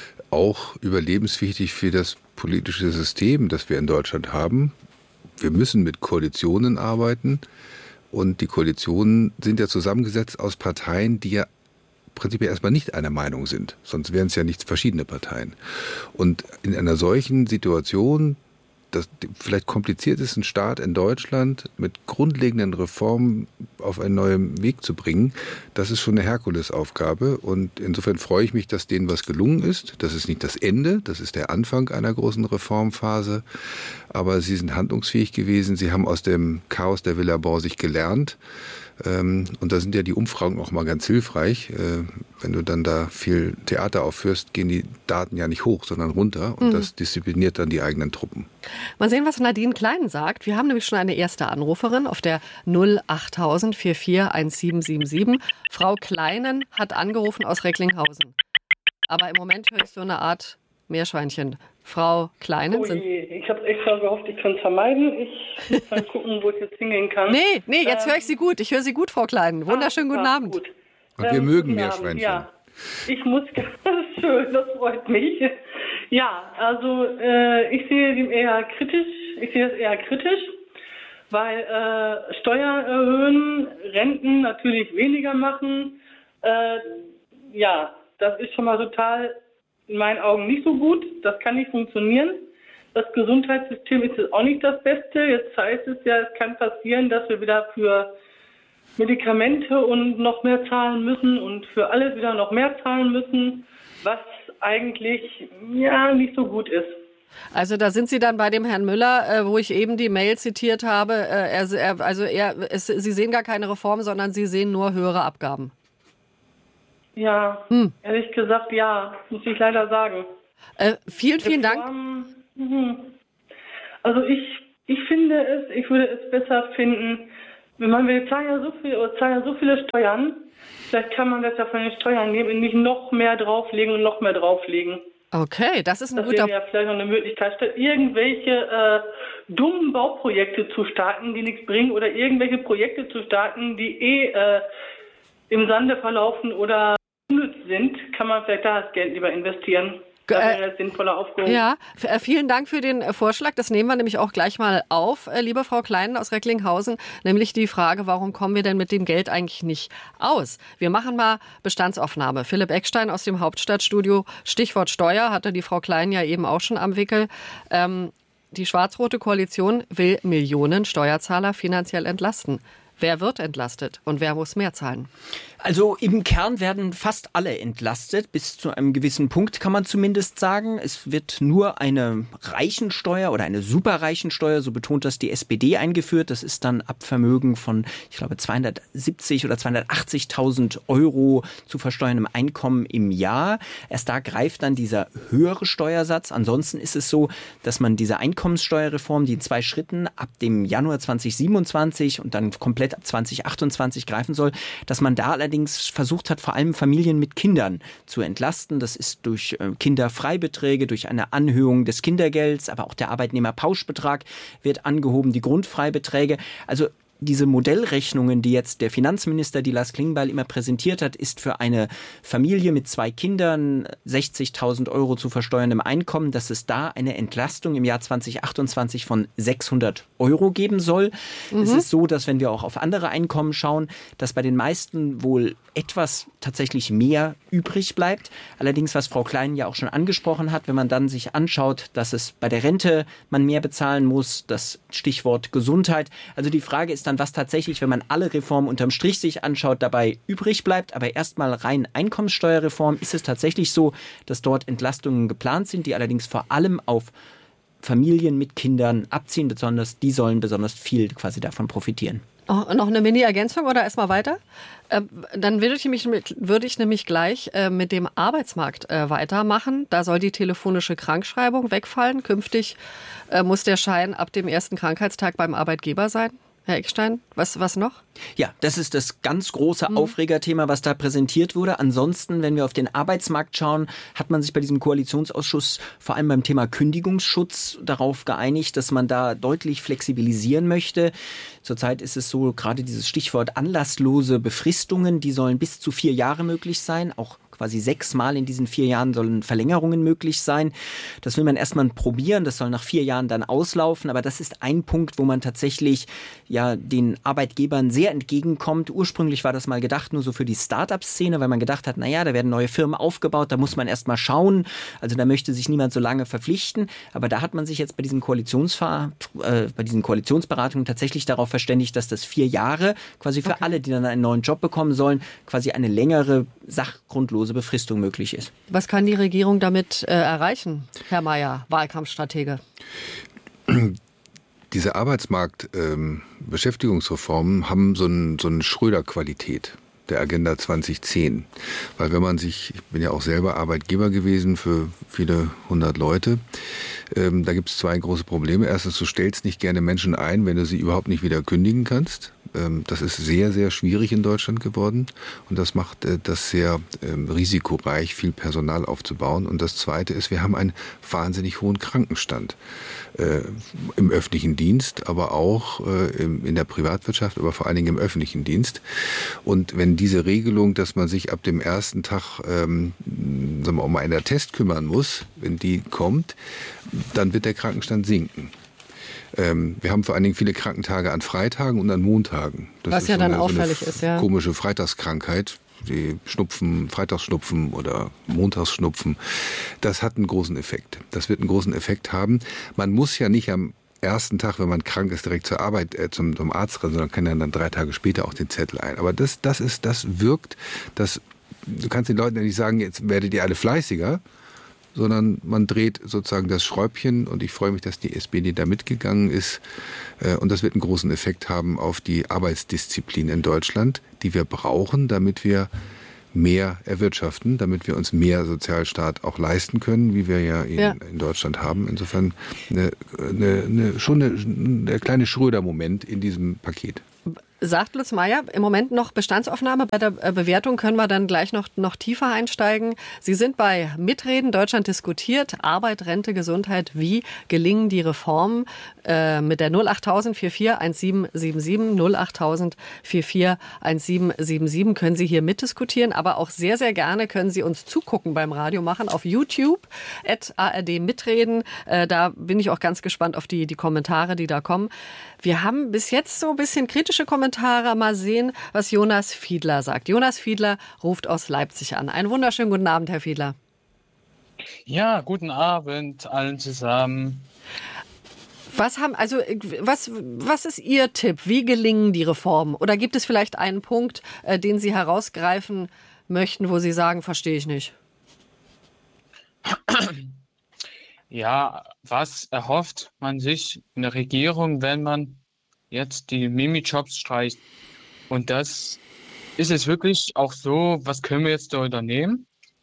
auch überlebenswichtig für das politische System, das wir in Deutschland haben. Wir müssen mit Koalitionen arbeiten und die Koalitionen sind ja zusammengesetzt aus Parteien, die ja prinzipiell erstmal nicht einer Meinung sind, sonst wären es ja nicht verschiedene Parteien. Und in einer solchen Situation, das vielleicht kompliziertesten Staat in Deutschland mit grundlegenden Reformen auf einen neuen Weg zu bringen, das ist schon eine Herkulesaufgabe. Und insofern freue ich mich, dass denen was gelungen ist. Das ist nicht das Ende, das ist der Anfang einer großen Reformphase. Aber sie sind handlungsfähig gewesen. Sie haben aus dem Chaos der Villa Borsig gelernt. Und da sind ja die Umfragen auch mal ganz hilfreich. Wenn du dann da viel Theater aufführst, gehen die Daten ja nicht hoch, sondern runter. Und mhm. das diszipliniert dann die eigenen Truppen. Mal sehen, was Nadine Klein sagt. Wir haben nämlich schon eine erste Anruferin auf der null acht tausend vierundvierzig siebzehn siebenundsiebzig. Frau Kleinen hat angerufen aus Recklinghausen. Aber im Moment höre ich so eine Art Meerschweinchen. Frau Kleinen. Oh je, ich habe extra gehofft, ich kann es vermeiden. Ich muss mal gucken, wo ich jetzt hingehen kann. Nee, nee, jetzt ähm, höre ich Sie gut. Ich höre Sie gut, Frau Kleinen. Wunderschönen guten ah, Abend. Gut. Und wir ähm, mögen Meerschweinchen. Ja, ich muss, das ist schön, das freut mich. Ja, also äh, ich sehe dem eher kritisch, ich sehe es eher kritisch, weil äh, Steuern erhöhen, Renten natürlich weniger machen, Äh, ja, das ist schon mal total in meinen Augen nicht so gut. Das kann nicht funktionieren. Das Gesundheitssystem ist jetzt auch nicht das Beste. Jetzt heißt es ja, es kann passieren, dass wir wieder für Medikamente und noch mehr zahlen müssen und für alles wieder noch mehr zahlen müssen, was eigentlich ja nicht so gut ist. Also da sind Sie dann bei dem Herrn Müller, äh, wo ich eben die Mail zitiert habe. Äh, er, er, also er, es, Sie sehen gar keine Reform, sondern Sie sehen nur höhere Abgaben. Ja, hm. ehrlich gesagt, ja, muss ich leider sagen. Äh, vielen, vielen Reform, Dank. Mhm. Also ich, ich finde es, ich würde es besser finden, wenn man, wir zahlen ja so viel, oder zahlen ja so viele Steuern, vielleicht kann man das ja von den Steuern nehmen und nicht noch mehr drauflegen und noch mehr drauflegen. Okay, das ist ein das guter... Das wäre ja vielleicht noch eine Möglichkeit, statt irgendwelche äh, dummen Bauprojekte zu starten, die nichts bringen, oder irgendwelche Projekte zu starten, die eh äh, im Sande verlaufen oder unnütz sind, kann man vielleicht da das Geld lieber investieren. Das wäre äh, sinnvoller aufgehoben. Ja, f- vielen Dank für den Vorschlag. Das nehmen wir nämlich auch gleich mal auf, äh, liebe Frau Klein aus Recklinghausen, nämlich die Frage, warum kommen wir denn mit dem Geld eigentlich nicht aus? Wir machen mal Bestandsaufnahme. Philipp Eckstein aus dem Hauptstadtstudio. Stichwort Steuer hatte die Frau Klein ja eben auch schon am Wickel. Ähm, die schwarz-rote Koalition will Millionen Steuerzahler finanziell entlasten. Wer wird entlastet und wer muss mehr zahlen? Also im Kern werden fast alle entlastet, bis zu einem gewissen Punkt kann man zumindest sagen. Es wird nur eine Reichensteuer oder eine Superreichensteuer, so betont das die S P D, eingeführt. Das ist dann ab Vermögen von, ich glaube, zweihundertsiebzig oder zweihundertachtzigtausend Euro zu versteuerndem Einkommen im Jahr. Erst da greift dann dieser höhere Steuersatz. Ansonsten ist es so, dass man diese Einkommenssteuerreform, die in zwei Schritten ab dem Januar zweitausendsiebenundzwanzig und dann komplett ab zweitausendachtundzwanzig greifen soll, dass man da allerdings versucht hat, vor allem Familien mit Kindern zu entlasten. Das ist durch Kinderfreibeträge, durch eine Anhöhung des Kindergelds, aber auch der Arbeitnehmerpauschbetrag wird angehoben, die Grundfreibeträge. Also diese Modellrechnungen, die jetzt der Finanzminister, die Lars Klingbeil immer präsentiert hat, ist für eine Familie mit zwei Kindern sechzigtausend Euro zu versteuerndem Einkommen, dass es da eine Entlastung im Jahr zweitausendachtundzwanzig von sechshundert Euro geben soll. Mhm. Es ist so, dass wenn wir auch auf andere Einkommen schauen, dass bei den meisten wohl etwas tatsächlich mehr übrig bleibt. Allerdings, was Frau Klein ja auch schon angesprochen hat, wenn man dann sich anschaut, dass es bei der Rente man mehr bezahlen muss, das Stichwort Gesundheit. Also die Frage ist dann, was tatsächlich, wenn man alle Reformen unterm Strich sich anschaut, dabei übrig bleibt. Aber erstmal rein Einkommenssteuerreform ist es tatsächlich so, dass dort Entlastungen geplant sind, die allerdings vor allem auf Familien mit Kindern abziehen. Besonders die sollen besonders viel quasi davon profitieren. Oh, noch eine Mini-Ergänzung oder erstmal weiter? Äh, dann würde ich, mich, würde ich nämlich gleich äh, mit dem Arbeitsmarkt äh, weitermachen. Da soll die telefonische Krankschreibung wegfallen. Künftig äh, muss der Schein ab dem ersten Krankheitstag beim Arbeitgeber sein. Herr Eckstein, was, was noch? Ja, das ist das ganz große Aufregerthema, was da präsentiert wurde. Ansonsten, wenn wir auf den Arbeitsmarkt schauen, hat man sich bei diesem Koalitionsausschuss vor allem beim Thema Kündigungsschutz darauf geeinigt, dass man da deutlich flexibilisieren möchte. Zurzeit ist es so, gerade dieses Stichwort anlasslose Befristungen, die sollen bis zu vier Jahre möglich sein, auch quasi sechsmal in diesen vier Jahren sollen Verlängerungen möglich sein. Das will man erstmal probieren, das soll nach vier Jahren dann auslaufen, aber das ist ein Punkt, wo man tatsächlich ja den Arbeitgebern sehr entgegenkommt. Ursprünglich war das mal gedacht nur so für die Start-up-Szene, weil man gedacht hat, naja, da werden neue Firmen aufgebaut, da muss man erstmal schauen, also da möchte sich niemand so lange verpflichten, aber da hat man sich jetzt bei diesen, Koalitionsver- äh, bei diesen Koalitionsberatungen tatsächlich darauf verständigt, dass das vier Jahre quasi für okay. alle, die dann einen neuen Job bekommen sollen, quasi eine längere sachgrundlose Befristung möglich ist. Was kann die Regierung damit äh, erreichen, Herr Mayer, Wahlkampfstratege? Diese Arbeitsmarkt-Beschäftigungsreformen ähm, haben so, ein, so eine Schröder-Qualität der Agenda zweitausendzehn. Weil wenn man sich, ich bin ja auch selber Arbeitgeber gewesen für viele hundert Leute, ähm, da gibt es zwei große Probleme. Erstens, du stellst nicht gerne Menschen ein, wenn du sie überhaupt nicht wieder kündigen kannst. Ähm, das ist sehr, sehr schwierig in Deutschland geworden und das macht äh, das sehr ähm, risikoreich, viel Personal aufzubauen. Und das Zweite ist, wir haben einen wahnsinnig hohen Krankenstand äh, im öffentlichen Dienst, aber auch äh, im, in der Privatwirtschaft, aber vor allen Dingen im öffentlichen Dienst. Und wenn diese Regelung, dass man sich ab dem ersten Tag ähm, sagen wir, um einen Attest kümmern muss, wenn die kommt, dann wird der Krankenstand sinken. Ähm, wir haben vor allen Dingen viele Krankentage an Freitagen und an Montagen. Das Was ist ja so dann eine, auffällig so eine ist, ja. Komische Freitagskrankheit. die Schnupfen, Freitagsschnupfen oder Montagsschnupfen, das hat einen großen Effekt. Das wird einen großen Effekt haben. Man muss ja nicht am ersten Tag, wenn man krank ist, direkt zur Arbeit, äh, zum, zum Arzt rennen, sondern kann dann, dann drei Tage später auch den Zettel ein. Aber das, das ist, das wirkt, das, du kannst den Leuten ja nicht sagen, jetzt werdet ihr alle fleißiger, sondern man dreht sozusagen das Schräubchen und ich freue mich, dass die S P D da mitgegangen ist äh, und das wird einen großen Effekt haben auf die Arbeitsdisziplin in Deutschland, die wir brauchen, damit wir mehr erwirtschaften, damit wir uns mehr Sozialstaat auch leisten können, wie wir ja in, ja. in Deutschland haben. Insofern eine, eine, eine, schon eine, der kleine Schröder-Moment in diesem Paket. Sagt Lutz Meyer, im Moment noch Bestandsaufnahme. Bei der Bewertung können wir dann gleich noch, noch tiefer einsteigen. Sie sind bei Mitreden, Deutschland diskutiert, Arbeit, Rente, Gesundheit. Wie gelingen die Reformen? Äh, mit der null acht tausend vierundvierzig siebzehn siebenundsiebzig, null acht tausend vierundvierzig siebzehn siebenundsiebzig können Sie hier mitdiskutieren, aber auch sehr, sehr gerne können Sie uns zugucken beim Radio machen auf YouTube, at A R D Mitreden. Äh, da bin ich auch ganz gespannt auf die, die Kommentare, die da kommen. Wir haben bis jetzt so ein bisschen kritische Kommentare. Mal sehen, was Jonas Fiedler sagt. Jonas Fiedler ruft aus Leipzig an. Einen wunderschönen guten Abend, Herr Fiedler. Ja, guten Abend allen zusammen. Was haben, also, was, was ist Ihr Tipp? Wie gelingen die Reformen? Oder gibt es vielleicht einen Punkt, äh, den Sie herausgreifen möchten, wo Sie sagen, verstehe ich nicht? Ja, was erhofft man sich in der Regierung, wenn man jetzt die Minijobs streicht? Und das ist es wirklich auch so, was können wir jetzt da unternehmen?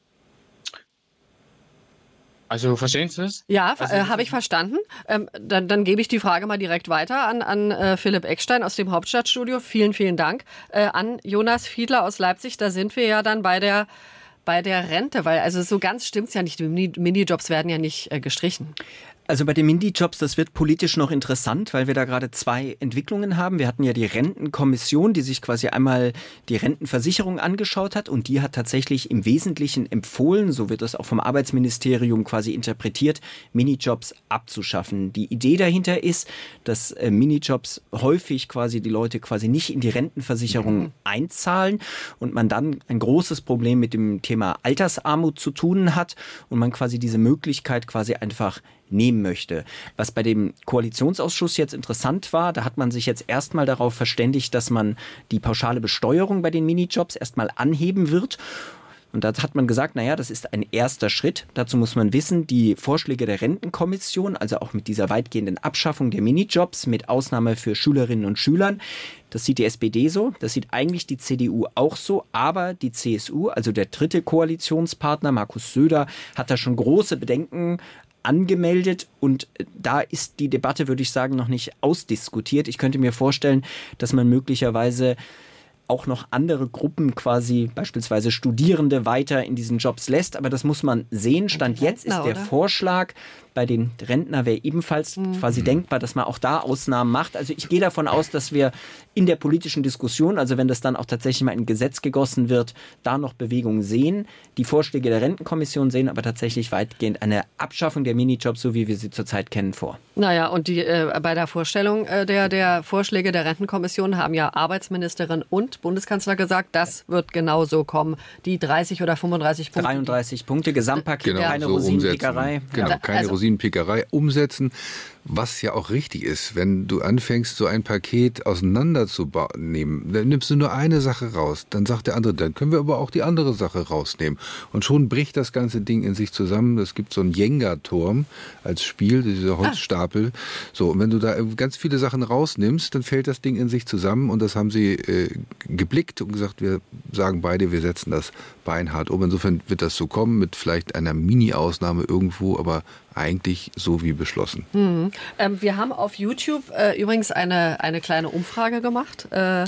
Also verstehen Sie es? Ja, also, äh, habe ich verstanden. Ähm, dann, dann gebe ich die Frage mal direkt weiter an, an äh, Philipp Eckstein aus dem Hauptstadtstudio. Vielen, vielen Dank. Äh, an Jonas Fiedler aus Leipzig, da sind wir ja dann bei der, bei der Rente, weil also so ganz stimmt's ja nicht. Die Minijobs werden ja nicht äh, gestrichen. Also bei den Minijobs, das wird politisch noch interessant, weil wir da gerade zwei Entwicklungen haben. Wir hatten ja die Rentenkommission, die sich quasi einmal die Rentenversicherung angeschaut hat und die hat tatsächlich im Wesentlichen empfohlen, so wird das auch vom Arbeitsministerium quasi interpretiert, Minijobs abzuschaffen. Die Idee dahinter ist, dass äh, Minijobs häufig quasi die Leute quasi nicht in die Rentenversicherung mhm. einzahlen und man dann ein großes Problem mit dem Thema Altersarmut zu tun hat und man quasi diese Möglichkeit quasi einfach nehmen möchte. Was bei dem Koalitionsausschuss jetzt interessant war, da hat man sich jetzt erstmal darauf verständigt, dass man die pauschale Besteuerung bei den Minijobs erstmal anheben wird. Und da hat man gesagt, naja, das ist ein erster Schritt. Dazu muss man wissen, die Vorschläge der Rentenkommission, also auch mit dieser weitgehenden Abschaffung der Minijobs, mit Ausnahme für Schülerinnen und Schülern, das sieht die S P D so, das sieht eigentlich die C D U auch so, aber die C S U, also der dritte Koalitionspartner, Markus Söder, hat da schon große Bedenken angemeldet und da ist die Debatte, würde ich sagen, noch nicht ausdiskutiert. Ich könnte mir vorstellen, dass man möglicherweise auch noch andere Gruppen, quasi beispielsweise Studierende, weiter in diesen Jobs lässt. Aber das muss man sehen. Stand jetzt ist der Vorschlag, bei den Rentner wäre ebenfalls mhm. quasi denkbar, dass man auch da Ausnahmen macht. Also ich gehe davon aus, dass wir in der politischen Diskussion, also wenn das dann auch tatsächlich mal in ein Gesetz gegossen wird, da noch Bewegungen sehen. Die Vorschläge der Rentenkommission sehen aber tatsächlich weitgehend eine Abschaffung der Minijobs, so wie wir sie zurzeit kennen, vor. Naja, und die, äh, bei der Vorstellung äh, der, der Vorschläge der Rentenkommission haben ja Arbeitsministerin und Bundeskanzler gesagt, das wird genau so kommen. Die dreißig oder fünfunddreißig Punkte. dreiunddreißig Punkte, Gesamtpaket, genau, keine so Rosinenpickerei. Genau, ja. keine also, Rosinenpickerei umsetzen. Was ja auch richtig ist, wenn du anfängst, so ein Paket auseinanderzunehmen, dann nimmst du nur eine Sache raus. Dann sagt der andere, dann können wir aber auch die andere Sache rausnehmen. Und schon bricht das ganze Ding in sich zusammen. Es gibt so einen Jenga-Turm als Spiel, dieser Holzstapel. So, und wenn du da ganz viele Sachen rausnimmst, dann fällt das Ding in sich zusammen. Und das haben sie äh, geblickt und gesagt, wir sagen beide, wir setzen das beinhart um. Insofern wird das so kommen, mit vielleicht einer Mini-Ausnahme irgendwo, aber eigentlich so wie beschlossen. Mhm. Ähm, wir haben auf YouTube äh, übrigens eine, eine kleine Umfrage gemacht, äh,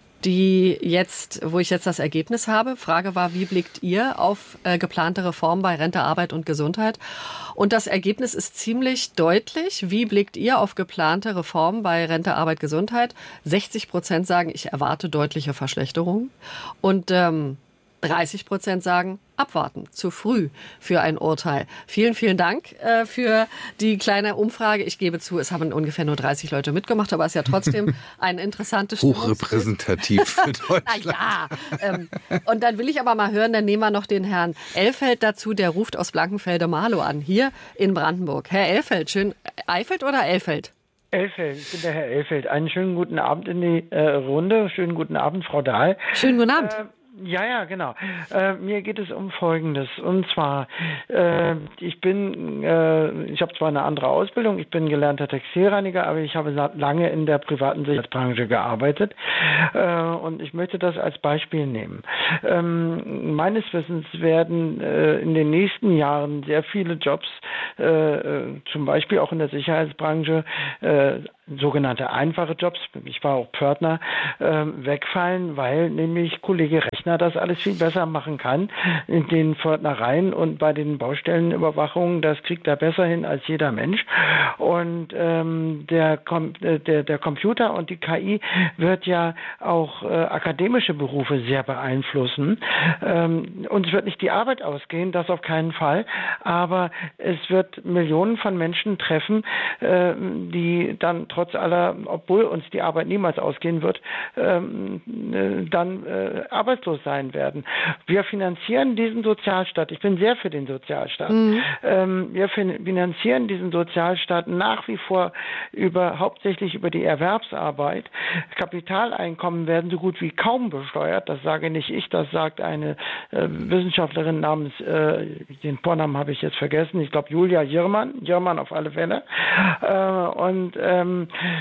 die jetzt, wo ich jetzt das Ergebnis habe. Frage war, wie blickt ihr auf äh, geplante Reformen bei Rente, Arbeit und Gesundheit? Und das Ergebnis ist ziemlich deutlich. Wie blickt ihr auf geplante Reformen bei Rente, Arbeit, Gesundheit? sechzig Prozent sagen, ich erwarte deutliche Verschlechterungen. Und ähm, dreißig Prozent sagen, abwarten, zu früh für ein Urteil. Vielen, vielen Dank äh, für die kleine Umfrage. Ich gebe zu, es haben ungefähr nur dreißig Leute mitgemacht, aber es ist ja trotzdem ein interessantes Hochrepräsentativ für Deutschland. Na ja, ähm, und dann will ich aber mal hören, dann nehmen wir noch den Herrn Elfeld dazu, der ruft aus Blankenfelde-Marlow an, hier in Brandenburg. Herr Elfeld, schön, Eifeld oder Elfeld? Elfeld, ich bin der Herr Elfeld. Einen schönen guten Abend in die äh, Runde. Schönen guten Abend, Frau Dahl. Schönen guten Abend. Äh, Ja, ja, genau. Äh, mir geht es um Folgendes. Und zwar, äh, ich bin, äh, ich habe zwar eine andere Ausbildung, ich bin gelernter Textilreiniger, aber ich habe lange in der privaten Sicherheitsbranche gearbeitet. Äh, und ich möchte das als Beispiel nehmen. Ähm, meines Wissens werden äh, in den nächsten Jahren sehr viele Jobs, äh, zum Beispiel auch in der Sicherheitsbranche, äh, sogenannte einfache Jobs, ich war auch Pförtner, äh, wegfallen, weil nämlich Kollege Rechner das alles viel besser machen kann in den Pförtnereien und bei den Baustellenüberwachungen, das kriegt er besser hin als jeder Mensch. Und ähm, der, Com- der, der Computer und die K I wird ja auch äh, akademische Berufe sehr beeinflussen. Ähm, uns wird nicht die Arbeit ausgehen, das auf keinen Fall, aber es wird Millionen von Menschen treffen, äh, die dann trotz aller, obwohl uns die Arbeit niemals ausgehen wird, ähm, äh, dann äh, arbeitslos sein werden. Wir finanzieren diesen Sozialstaat. Ich bin sehr für den Sozialstaat. Mhm. Ähm, wir fin- finanzieren diesen Sozialstaat nach wie vor über, hauptsächlich über die Erwerbsarbeit. Kapitaleinkommen werden so gut wie kaum besteuert. Das sage nicht ich, das sagt eine äh, Wissenschaftlerin namens, äh, den Vornamen habe ich jetzt vergessen, ich glaube Julia Jirmann, Jirmann auf alle Fälle. Äh, und ähm,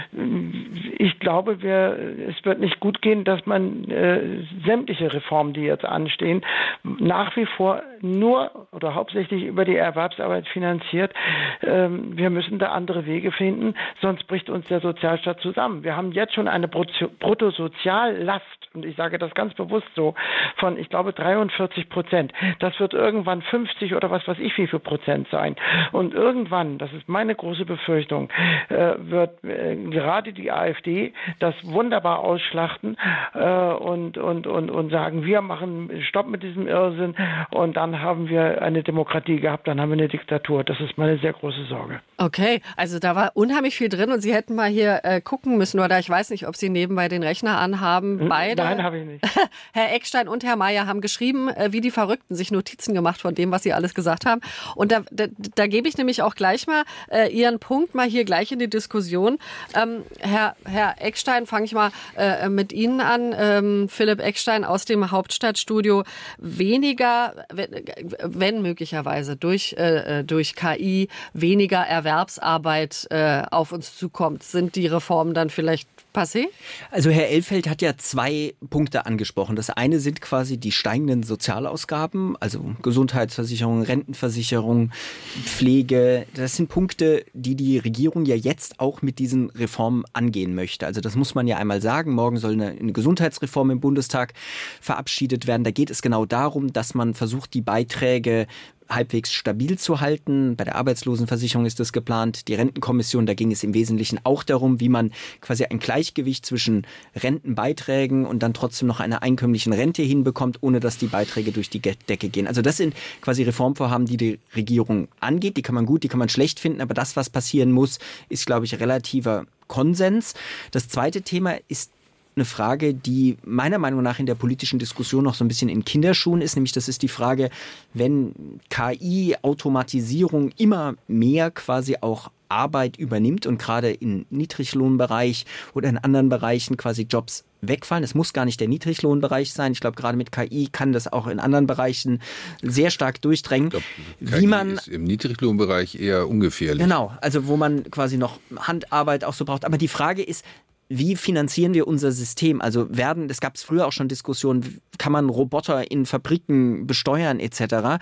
ich glaube, wir, es wird nicht gut gehen, dass man äh, sämtliche Reformen, die jetzt anstehen, nach wie vor nur oder hauptsächlich über die Erwerbsarbeit finanziert. Ähm, wir müssen da andere Wege finden, sonst bricht uns der Sozialstaat zusammen. Wir haben jetzt schon eine Bruttosoziallast, und ich sage das ganz bewusst so, von, ich glaube, dreiundvierzig Prozent. Das wird irgendwann fünfzig oder was weiß ich wie viel Prozent sein. Und irgendwann, das ist meine große Befürchtung, äh, wird äh, gerade die AfD das wunderbar ausschlachten äh, und, und, und, und sagen, wir machen Stopp mit diesem Irrsinn und dann haben wir eine Demokratie gehabt, dann haben wir eine Diktatur. Das ist meine sehr große Sorge. Okay, also da war unheimlich viel drin und Sie hätten mal hier äh, gucken müssen, oder ich weiß nicht, ob Sie nebenbei den Rechner anhaben. Beide, Nein, habe ich nicht. Herr Eckstein und Herr Mayer haben geschrieben, äh, wie die Verrückten, sich Notizen gemacht von dem, was Sie alles gesagt haben. Und da, da, da gebe ich nämlich auch gleich mal äh, Ihren Punkt mal hier gleich in die Diskussion. Ähm, Herr, Herr Eckstein, fange ich mal äh, mit Ihnen an. Ähm, Philipp Eckstein aus dem Hauptstadtstudio. Weniger, wenn, wenn möglicherweise durch, äh, durch K I weniger Erwerbsarbeit äh, auf uns zukommt, sind die Reformen dann vielleicht passé? Also Herr Elfeld hat ja zwei Punkte angesprochen. Das eine sind quasi die steigenden Sozialausgaben, also Gesundheitsversicherung, Rentenversicherung, Pflege. Das sind Punkte, die die Regierung ja jetzt auch mit diesen Reformen angehen möchte. Also das muss man ja einmal sagen. Morgen soll eine, eine Gesundheitsreform im Bundestag verabschiedet werden. Da geht es genau darum, dass man versucht, die Beiträge halbwegs stabil zu halten. Bei der Arbeitslosenversicherung ist das geplant. Die Rentenkommission, da ging es im Wesentlichen auch darum, wie man quasi ein Gleichgewicht zwischen Rentenbeiträgen und dann trotzdem noch einer einkömmlichen Rente hinbekommt, ohne dass die Beiträge durch die Decke gehen. Also das sind quasi Reformvorhaben, die die Regierung angeht. Die kann man gut, die kann man schlecht finden, aber das, was passieren muss, ist, glaube ich, relativer Konsens. Das zweite Thema ist eine Frage, die meiner Meinung nach in der politischen Diskussion noch so ein bisschen in Kinderschuhen ist, nämlich das ist die Frage, wenn K I, Automatisierung immer mehr quasi auch Arbeit übernimmt und gerade im Niedriglohnbereich oder in anderen Bereichen quasi Jobs wegfallen. Es muss gar nicht der Niedriglohnbereich sein. Ich glaube, gerade mit K I kann das auch in anderen Bereichen sehr stark durchdrängen. Ich glaub, K I wie man ist im Niedriglohnbereich eher ungefährlich. Genau, also wo man quasi noch Handarbeit auch so braucht. Aber die Frage ist, wie finanzieren wir unser System? Also werden, es gab es früher auch schon Diskussionen, kann man Roboter in Fabriken besteuern et cetera.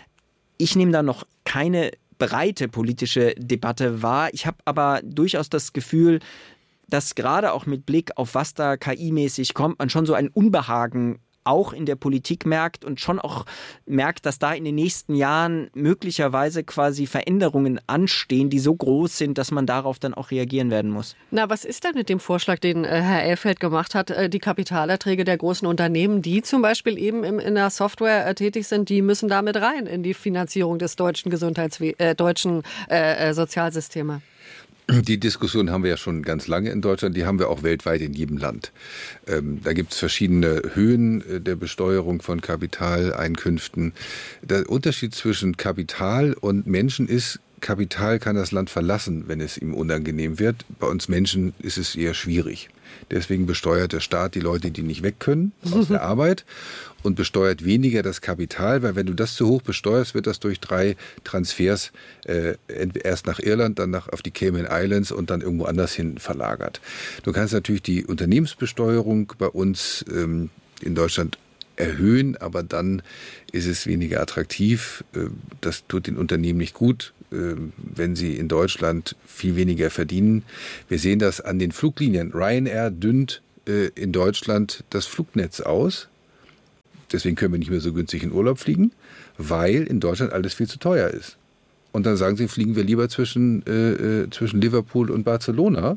Ich nehme da noch keine breite politische Debatte wahr. Ich habe aber durchaus das Gefühl, dass gerade auch mit Blick auf was da K I-mäßig kommt, man schon so ein Unbehagen auch in der Politik merkt und schon auch merkt, dass da in den nächsten Jahren möglicherweise quasi Veränderungen anstehen, die so groß sind, dass man darauf dann auch reagieren werden muss. Na, was ist denn mit dem Vorschlag, den äh, Herr Elfeld gemacht hat, äh, die Kapitalerträge der großen Unternehmen, die zum Beispiel eben im, in der Software äh, tätig sind, die müssen damit rein in die Finanzierung des deutschen Gesundheitswe- äh, deutschen äh, äh, Sozialsystems? Die Diskussion haben wir ja schon ganz lange in Deutschland, die haben wir auch weltweit in jedem Land. Ähm, da gibt es verschiedene Höhen der Besteuerung von Kapitaleinkünften. Der Unterschied zwischen Kapital und Menschen ist, Kapital kann das Land verlassen, wenn es ihm unangenehm wird. Bei uns Menschen ist es eher schwierig. Deswegen besteuert der Staat die Leute, die nicht weg können aus der Arbeit und besteuert weniger das Kapital, weil wenn du das zu hoch besteuerst, wird das durch drei Transfers äh, erst nach Irland, dann nach, auf die Cayman Islands und dann irgendwo anders hin verlagert. Du kannst natürlich die Unternehmensbesteuerung bei uns ähm, in Deutschland erhöhen, aber dann ist es weniger attraktiv. Das tut den Unternehmen nicht gut, wenn sie in Deutschland viel weniger verdienen. Wir sehen das an den Fluglinien. Ryanair dünnt in Deutschland das Flugnetz aus. Deswegen können wir nicht mehr so günstig in Urlaub fliegen, weil in Deutschland alles viel zu teuer ist. Und dann sagen sie, fliegen wir lieber zwischen, äh, zwischen Liverpool und Barcelona.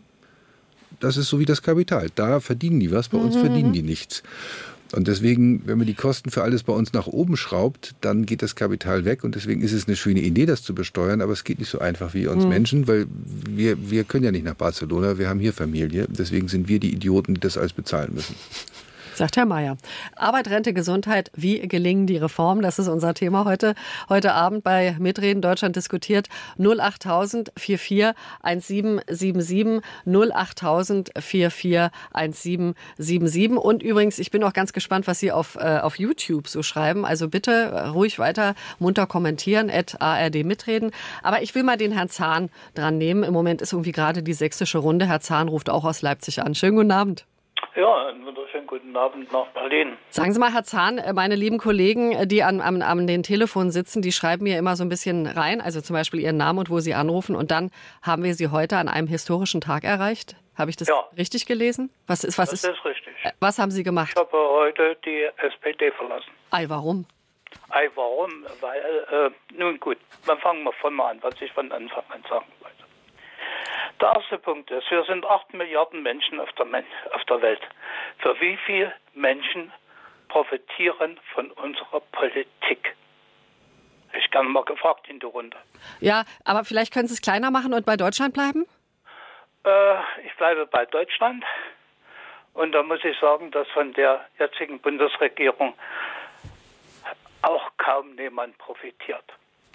Das ist so wie das Kapital. Da verdienen die was, bei uns mhm. verdienen die nichts. Und deswegen, wenn man die Kosten für alles bei uns nach oben schraubt, dann geht das Kapital weg. Und deswegen ist es eine schöne Idee, das zu besteuern. Aber es geht nicht so einfach wie uns mhm. Menschen, weil wir, wir können ja nicht nach Barcelona. Wir haben hier Familie. Deswegen sind wir die Idioten, die das alles bezahlen müssen. Sagt Herr Mayer. Arbeit, Rente, Gesundheit, wie gelingen die Reformen? Das ist unser Thema heute, heute Abend bei Mitreden Deutschland diskutiert. null achttausend vierundvierzig siebzehn siebenundsiebzig, null achttausend vierundvierzig siebzehn siebenundsiebzig. Und übrigens, ich bin auch ganz gespannt, was Sie auf, äh, auf YouTube so schreiben. Also bitte ruhig weiter munter kommentieren, at A R D mitreden. Aber ich will mal den Herrn Zahn dran nehmen. Im Moment ist irgendwie gerade die sächsische Runde. Herr Zahn ruft auch aus Leipzig an. Schönen guten Abend. Ja, einen wunderschönen guten Abend nach Berlin. Sagen Sie mal, Herr Zahn, meine lieben Kollegen, die an, an, an den Telefonen sitzen, die schreiben mir immer so ein bisschen rein, also zum Beispiel ihren Namen und wo sie anrufen. Und dann haben wir sie heute an einem historischen Tag erreicht. Habe ich das ja. richtig gelesen? Was ist, was das ist, ist richtig. Was haben Sie gemacht? Ich habe heute die S P D verlassen. Ei, warum? Ei, warum? Weil, äh, nun gut, dann fangen wir von mal an, was ich von Anfang an sagen wollte. Der erste Punkt ist, wir sind acht Milliarden Menschen auf der, Men- auf der Welt. Für wie viele Menschen profitieren von unserer Politik? Ich gerne mal gefragt in die Runde. Ja, aber vielleicht können Sie es kleiner machen und bei Deutschland bleiben? Äh, ich bleibe bei Deutschland. Und da muss ich sagen, dass von der jetzigen Bundesregierung auch kaum jemand profitiert.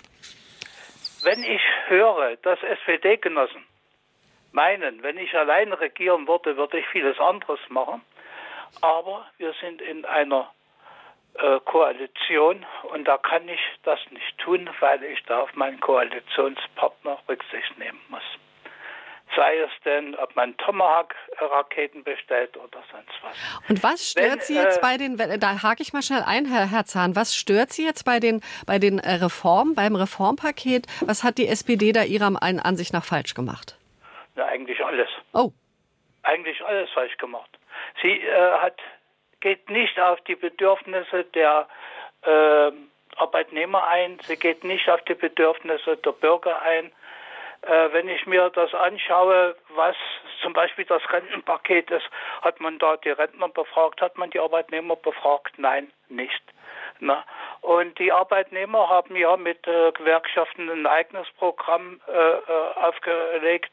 Wenn ich höre, dass S P D-Genossen meinen, wenn ich allein regieren würde, würde ich vieles anderes machen. Aber wir sind in einer äh, Koalition und da kann ich das nicht tun, weil ich da auf meinen Koalitionspartner Rücksicht nehmen muss. Sei es denn, ob man Tomahawk-Raketen bestellt oder sonst was. Und was stört Wenn, Sie jetzt äh, bei den, da hake ich mal schnell ein, Herr, Herr Zahn, was stört Sie jetzt bei den, bei den Reformen, beim Reformpaket? Was hat die S P D da Ihrer Ansicht nach falsch gemacht? Na, eigentlich alles. Oh. Eigentlich alles falsch gemacht. Sie äh, hat, geht nicht auf die Bedürfnisse der äh, Arbeitnehmer ein. Sie geht nicht auf die Bedürfnisse der Bürger ein. Äh, wenn ich mir das anschaue, was zum Beispiel das Rentenpaket ist, hat man da die Rentner befragt, hat man die Arbeitnehmer befragt? Nein, nicht. Na? Und die Arbeitnehmer haben ja mit äh, Gewerkschaften ein eigenes Programm äh, aufgelegt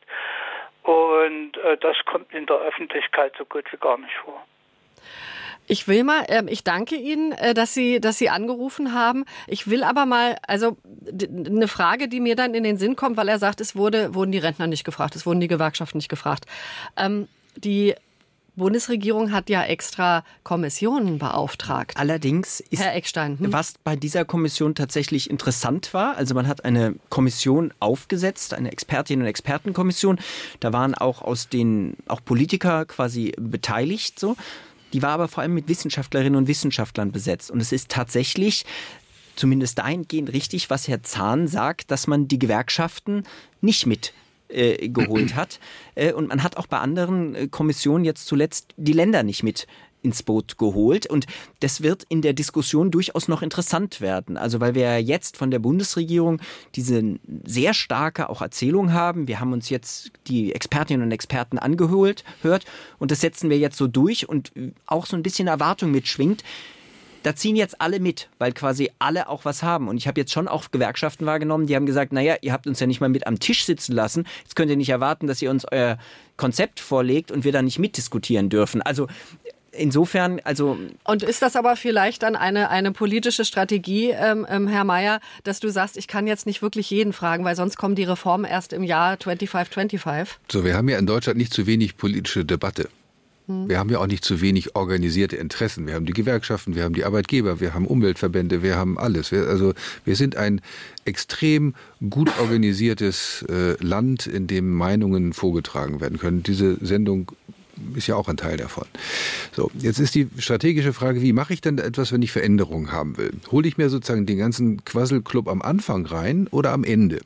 und äh, das kommt in der Öffentlichkeit so gut wie gar nicht vor. Ich will mal, äh, ich danke Ihnen, äh, dass Sie, dass Sie angerufen haben. Ich will aber mal, also d- eine Frage, die mir dann in den Sinn kommt, weil er sagt, es wurde, wurden die Rentner nicht gefragt, es wurden die Gewerkschaften nicht gefragt. Ähm, die Bundesregierung hat ja extra Kommissionen beauftragt. Allerdings ist, Herr Eckstein, hm? was bei dieser Kommission tatsächlich interessant war, also man hat eine Kommission aufgesetzt, eine Expertinnen- und Expertenkommission. Da waren auch aus den, auch Politiker quasi beteiligt, so. Die war aber vor allem mit Wissenschaftlerinnen und Wissenschaftlern besetzt. Und es ist tatsächlich zumindest dahingehend richtig, was Herr Zahn sagt, dass man die Gewerkschaften nicht mit äh, geholt hat. Äh, und man hat auch bei anderen äh, Kommissionen jetzt zuletzt die Länder nicht mit ins Boot geholt. Und das wird in der Diskussion durchaus noch interessant werden. Also weil wir jetzt von der Bundesregierung diese sehr starke auch Erzählung haben. Wir haben uns jetzt die Expertinnen und Experten angehört hört, und das setzen wir jetzt so durch und auch so ein bisschen Erwartung mitschwingt. Da ziehen jetzt alle mit, weil quasi alle auch was haben. Und ich habe jetzt schon auch Gewerkschaften wahrgenommen, die haben gesagt, naja, ihr habt uns ja nicht mal mit am Tisch sitzen lassen. Jetzt könnt ihr nicht erwarten, dass ihr uns euer Konzept vorlegt und wir da nicht mitdiskutieren dürfen. Also insofern, also... Und ist das aber vielleicht dann eine, eine politische Strategie, ähm, Herr Mayer, dass du sagst, ich kann jetzt nicht wirklich jeden fragen, weil sonst kommen die Reformen erst im Jahr fünfundzwanzig fünfundzwanzig? So, wir haben ja in Deutschland nicht zu wenig politische Debatte. Wir haben ja auch nicht zu wenig organisierte Interessen. Wir haben die Gewerkschaften, wir haben die Arbeitgeber, wir haben Umweltverbände, wir haben alles. Wir, also wir sind ein extrem gut organisiertes äh, Land, in dem Meinungen vorgetragen werden können. Diese Sendung ist ja auch ein Teil davon. So, jetzt ist die strategische Frage, wie mache ich denn etwas, wenn ich Veränderungen haben will? Hole ich mir sozusagen den ganzen Quasselclub am Anfang rein oder am Ende?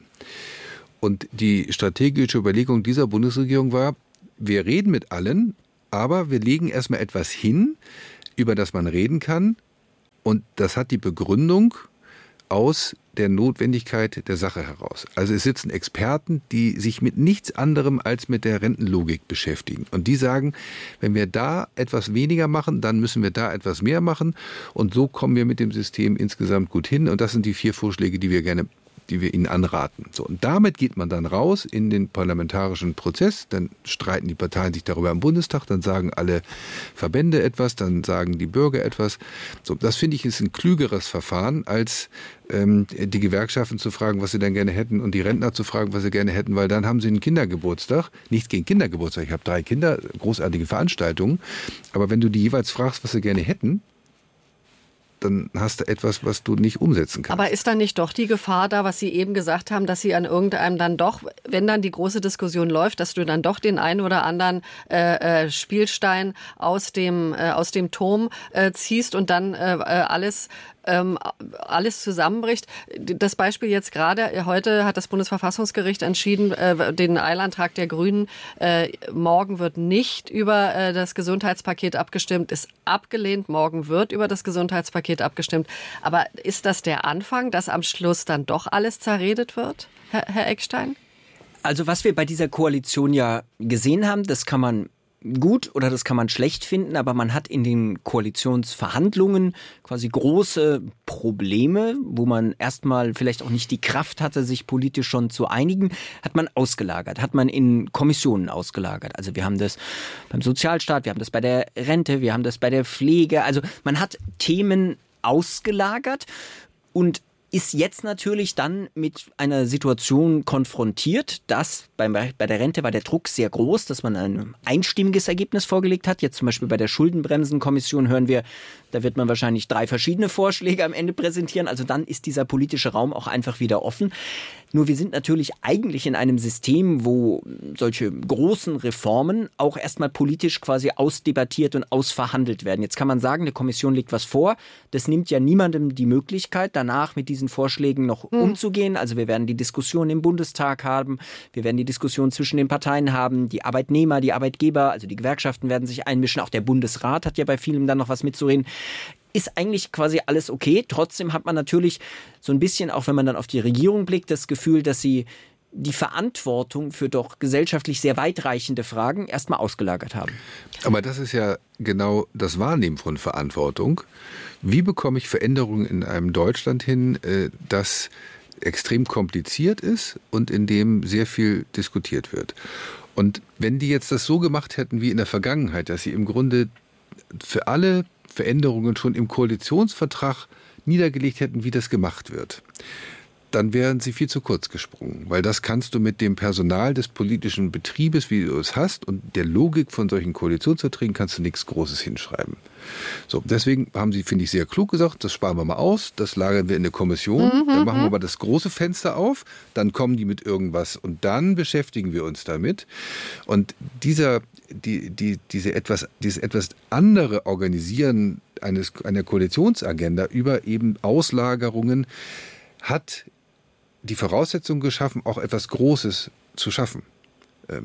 Und die strategische Überlegung dieser Bundesregierung war, wir reden mit allen, aber wir legen erstmal etwas hin, über das man reden kann. Und das hat die Begründung aus der Notwendigkeit der Sache heraus. Also es sitzen Experten, die sich mit nichts anderem als mit der Rentenlogik beschäftigen. Und die sagen, wenn wir da etwas weniger machen, dann müssen wir da etwas mehr machen. Und so kommen wir mit dem System insgesamt gut hin. Und das sind die vier Vorschläge, die wir gerne die wir Ihnen anraten. So, und damit geht man dann raus in den parlamentarischen Prozess, dann streiten die Parteien sich darüber im Bundestag, dann sagen alle Verbände etwas, dann sagen die Bürger etwas. So, das finde ich ist ein klügeres Verfahren, als ähm, die Gewerkschaften zu fragen, was sie denn gerne hätten und die Rentner zu fragen, was sie gerne hätten, weil dann haben sie einen Kindergeburtstag. Nichts gegen Kindergeburtstag, ich habe drei Kinder, großartige Veranstaltungen, aber wenn du die jeweils fragst, was sie gerne hätten, dann hast du etwas, was du nicht umsetzen kannst. Aber ist dann nicht doch die Gefahr da, was Sie eben gesagt haben, dass Sie an irgendeinem dann doch, wenn dann die große Diskussion läuft, dass du dann doch den einen oder anderen äh, äh, Spielstein aus dem, äh, aus dem Turm äh, ziehst und dann äh, alles ähm, alles zusammenbricht. Das Beispiel jetzt gerade, heute hat das Bundesverfassungsgericht entschieden, äh, den Eilantrag der Grünen, äh, morgen wird nicht über äh, das Gesundheitspaket abgestimmt, ist abgelehnt, morgen wird über das Gesundheitspaket abgestimmt. Aber ist das der Anfang, dass am Schluss dann doch alles zerredet wird, Herr, Herr Eckstein? Also was wir bei dieser Koalition ja gesehen haben, das kann man gut oder das kann man schlecht finden, aber man hat in den Koalitionsverhandlungen quasi große Probleme, wo man erstmal vielleicht auch nicht die Kraft hatte, sich politisch schon zu einigen, hat man ausgelagert, hat man in Kommissionen ausgelagert. Also wir haben das beim Sozialstaat, wir haben das bei der Rente, wir haben das bei der Pflege. Also man hat Themen ausgelagert und ist jetzt natürlich dann mit einer Situation konfrontiert, dass beim, bei der Rente war der Druck sehr groß, dass man ein einstimmiges Ergebnis vorgelegt hat. Jetzt zum Beispiel bei der Schuldenbremsenkommission hören wir, da wird man wahrscheinlich drei verschiedene Vorschläge am Ende präsentieren. Also dann ist dieser politische Raum auch einfach wieder offen. Nur wir sind natürlich eigentlich in einem System, wo solche großen Reformen auch erstmal politisch quasi ausdebattiert und ausverhandelt werden. Jetzt kann man sagen, eine Kommission legt was vor. Das nimmt ja niemandem die Möglichkeit, danach mit diesen Vorschlägen noch mhm. umzugehen. Also wir werden die Diskussion im Bundestag haben. Wir werden die Diskussion zwischen den Parteien haben. Die Arbeitnehmer, die Arbeitgeber, also die Gewerkschaften werden sich einmischen. Auch der Bundesrat hat ja bei vielem dann noch was mitzureden. Ist eigentlich quasi alles okay. Trotzdem hat man natürlich so ein bisschen, auch wenn man dann auf die Regierung blickt, das Gefühl, dass sie die Verantwortung für doch gesellschaftlich sehr weitreichende Fragen erstmal ausgelagert haben. Aber das ist ja genau das Wahrnehmen von Verantwortung. Wie bekomme ich Veränderungen in einem Deutschland hin, das extrem kompliziert ist und in dem sehr viel diskutiert wird? Und wenn die jetzt das so gemacht hätten wie in der Vergangenheit, dass sie im Grunde für alle Veränderungen schon im Koalitionsvertrag niedergelegt hätten, wie das gemacht wird, dann wären sie viel zu kurz gesprungen. Weil das kannst du mit dem Personal des politischen Betriebes, wie du es hast, und der Logik von solchen Koalitionsverträgen kannst du nichts Großes hinschreiben. So, deswegen haben sie, finde ich, sehr klug gesagt, das sparen wir mal aus, das lagern wir in eine Kommission, mhm, dann machen wir aber das große Fenster auf, dann kommen die mit irgendwas und dann beschäftigen wir uns damit. Und dieser, die, die, diese etwas, dieses etwas andere Organisieren eines, einer Koalitionsagenda über eben Auslagerungen hat die Voraussetzung geschaffen, auch etwas Großes zu schaffen.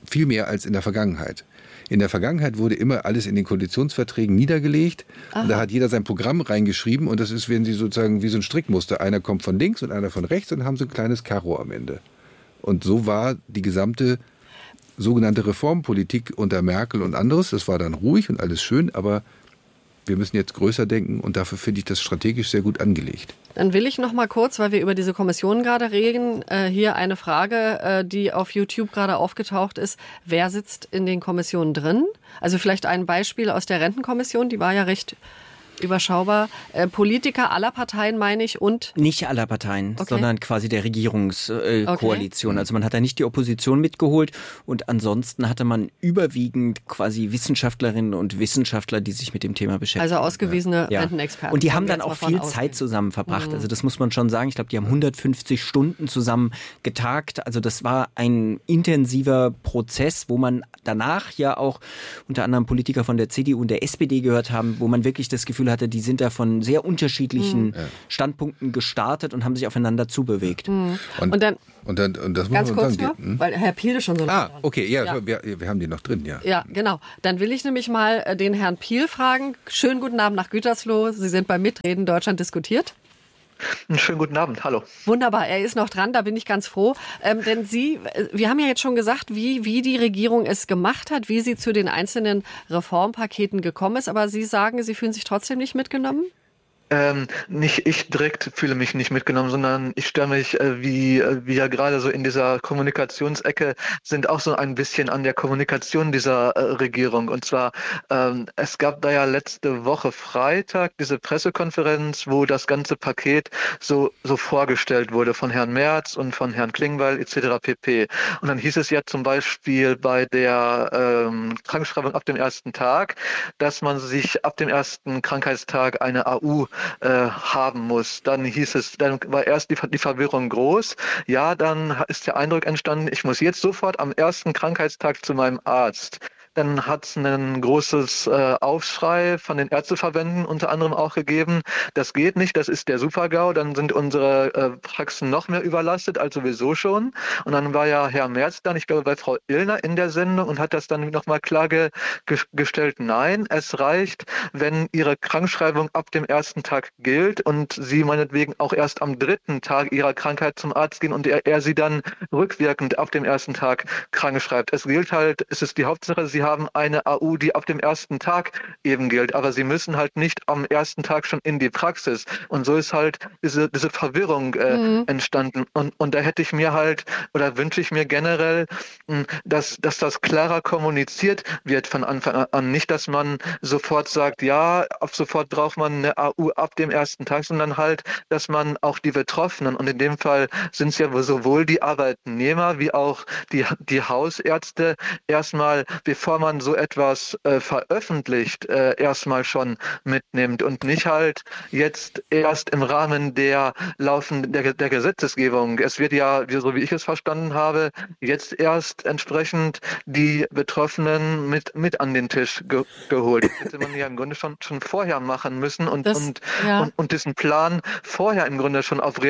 viel mehr als in der Vergangenheit. In der Vergangenheit wurde immer alles in den Koalitionsverträgen niedergelegt. Aha. Und da hat jeder sein Programm reingeschrieben. Und das ist, wenn Sie sozusagen wie so ein Strickmuster. Einer kommt von links und einer von rechts und haben so ein kleines Karo am Ende. Und so war die gesamte sogenannte Reformpolitik unter Merkel und anderes. Das war dann ruhig und alles schön, aber wir müssen jetzt größer denken und dafür finde ich das strategisch sehr gut angelegt. Dann will ich noch mal kurz, weil wir über diese Kommission gerade reden, äh, hier eine Frage, äh, die auf YouTube gerade aufgetaucht ist. Wer sitzt in den Kommissionen drin? Also vielleicht ein Beispiel aus der Rentenkommission, die war ja recht überschaubar. Äh, Politiker aller Parteien, meine ich, und? Nicht aller Parteien, okay. sondern quasi der Regierungskoalition. Äh, okay. Also man hat da nicht die Opposition mitgeholt und ansonsten hatte man überwiegend quasi Wissenschaftlerinnen und Wissenschaftler, die sich mit dem Thema beschäftigen. Also ausgewiesene ja. Rentenexperten. Und die haben dann auch viel Zeit zusammen verbracht. Mhm. Also das muss man schon sagen. Ich glaube, die haben hundertfünfzig Stunden zusammen getagt. Also das war ein intensiver Prozess, wo man danach ja auch unter anderem Politiker von der C D U und der S P D gehört haben, wo man wirklich das Gefühl hatte, die sind da von sehr unterschiedlichen mhm. Standpunkten gestartet und haben sich aufeinander zubewegt. Mhm. Und, und dann, und dann und das ganz muss man kurz sagen, noch, die, hm? weil Herr Piel schon so Ah, okay, ja, ja. Wir, wir haben die noch drin, ja. Ja, genau. Dann will ich nämlich mal den Herrn Piel fragen. Schönen guten Abend nach Gütersloh. Sie sind beim Mitreden Deutschland diskutiert. Einen schönen guten Abend, hallo. Wunderbar, er ist noch dran, da bin ich ganz froh. Ähm, denn Sie, wir haben ja jetzt schon gesagt, wie, wie die Regierung es gemacht hat, wie sie zu den einzelnen Reformpaketen gekommen ist. Aber Sie sagen, Sie fühlen sich trotzdem nicht mitgenommen? Ähm, nicht ich direkt fühle mich nicht mitgenommen, sondern ich stelle mich, äh, wie äh, wir ja gerade so in dieser Kommunikationsecke sind, auch so ein bisschen an der Kommunikation dieser äh, Regierung. Und zwar, ähm, es gab da ja letzte Woche Freitag diese Pressekonferenz, wo das ganze Paket so, so vorgestellt wurde von Herrn Merz und von Herrn Klingbeil et cetera pp. Und dann hieß es ja zum Beispiel bei der ähm, Krankschreibung ab dem ersten Tag, dass man sich ab dem ersten Krankheitstag eine A U Äh, haben muss. Dann hieß es, dann war erst die, die Verwirrung groß. Ja, dann ist der Eindruck entstanden, ich muss jetzt sofort am ersten Krankheitstag zu meinem Arzt. Dann hat es ein großes äh, Aufschrei von den Ärzteverbänden unter anderem auch gegeben. Das geht nicht, das ist der Super-GAU. Dann sind unsere äh, Praxen noch mehr überlastet als sowieso schon. Und dann war ja Herr Merz dann, ich glaube bei Frau Illner in der Sendung und hat das dann nochmal klargestellt. Nein, es reicht, wenn Ihre Krankschreibung ab dem ersten Tag gilt und Sie meinetwegen auch erst am dritten Tag Ihrer Krankheit zum Arzt gehen und er, er Sie dann rückwirkend ab dem ersten Tag krank schreibt. Es gilt halt, es ist die Hauptsache, Sie haben eine A U, die ab dem ersten Tag eben gilt, aber sie müssen halt nicht am ersten Tag schon in die Praxis. Und so ist halt diese, diese Verwirrung äh, mhm. entstanden. Und, und da hätte ich mir halt, oder wünsche ich mir generell, dass, dass das klarer kommuniziert wird von Anfang an. Nicht, dass man sofort sagt, ja, ab sofort braucht man eine A U ab dem ersten Tag, sondern halt, dass man auch die Betroffenen, und in dem Fall sind es ja sowohl die Arbeitnehmer wie auch die, die Hausärzte, erstmal, bevor man so etwas äh, veröffentlicht, äh, erstmal schon mitnimmt und nicht halt jetzt erst im Rahmen der laufenden der, der Gesetzesgebung. Es wird ja, so wie ich es verstanden habe, jetzt erst entsprechend die Betroffenen mit, mit an den Tisch ge geholt. Das hätte man ja im Grunde schon, schon vorher machen müssen und, das, und, ja. und, und diesen Plan vorher im Grunde schon auf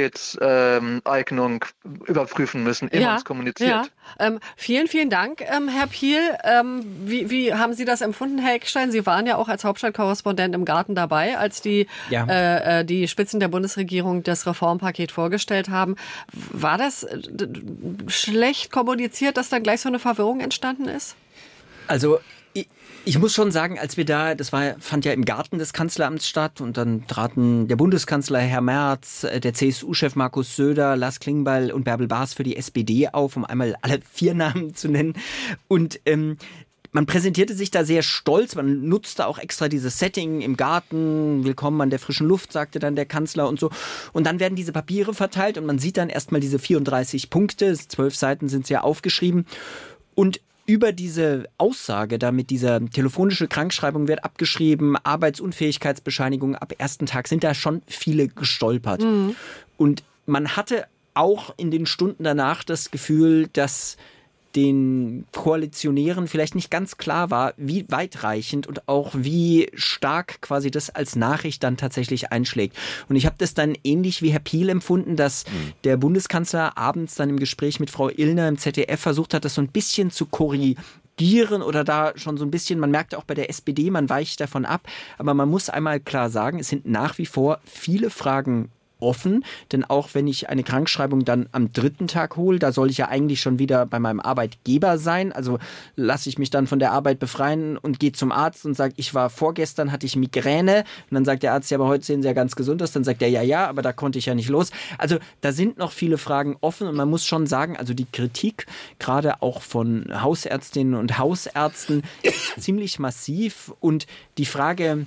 Realitätseignung ähm, überprüfen müssen, ehe ja, man es kommuniziert. Ja. Ähm, vielen, vielen Dank, ähm, Herr Piel. Ähm, wie, wie haben Sie das empfunden, Herr Eckstein? Sie waren ja auch als Hauptstadtkorrespondent im Garten dabei, als die, ja. äh, die Spitzen der Bundesregierung das Reformpaket vorgestellt haben. War das schlecht kommuniziert, dass dann gleich so eine Verwirrung entstanden ist? Also ich, ich muss schon sagen, als wir da, das war, fand ja im Garten des Kanzleramts statt und dann traten der Bundeskanzler Herr Merz, der C S U-Chef Markus Söder, Lars Klingbeil und Bärbel Baas für die S P D auf, um einmal alle vier Namen zu nennen. Und ähm, man präsentierte sich da sehr stolz, man nutzte auch extra dieses Setting im Garten, willkommen an der frischen Luft, sagte dann der Kanzler und so. Und dann werden diese Papiere verteilt und man sieht dann erstmal diese vierunddreißig Punkte, zwölf Seiten sind es ja aufgeschrieben. Und über diese Aussage, damit dieser telefonische Krankschreibung wird abgeschrieben, Arbeitsunfähigkeitsbescheinigung ab ersten Tag, sind da schon viele gestolpert. Mhm. Und man hatte auch in den Stunden danach das Gefühl, dass den Koalitionären vielleicht nicht ganz klar war, wie weitreichend und auch wie stark quasi das als Nachricht dann tatsächlich einschlägt. Und ich habe das dann ähnlich wie Herr Piel empfunden, dass mhm. der Bundeskanzler abends dann im Gespräch mit Frau Illner im Z D F versucht hat, das so ein bisschen zu korrigieren oder da schon so ein bisschen, man merkt auch bei der S P D, man weicht davon ab, aber man muss einmal klar sagen, es sind nach wie vor viele Fragen offen, denn auch wenn ich eine Krankschreibung dann am dritten Tag hole, da soll ich ja eigentlich schon wieder bei meinem Arbeitgeber sein, also lasse ich mich dann von der Arbeit befreien und gehe zum Arzt und sage, ich war vorgestern, hatte ich Migräne und dann sagt der Arzt, ja, aber heute sehen Sie ja ganz gesund aus, dann sagt er, ja, ja, aber da konnte ich ja nicht los. Also da sind noch viele Fragen offen und man muss schon sagen, also die Kritik, gerade auch von Hausärztinnen und Hausärzten, ist ziemlich massiv und die Frage,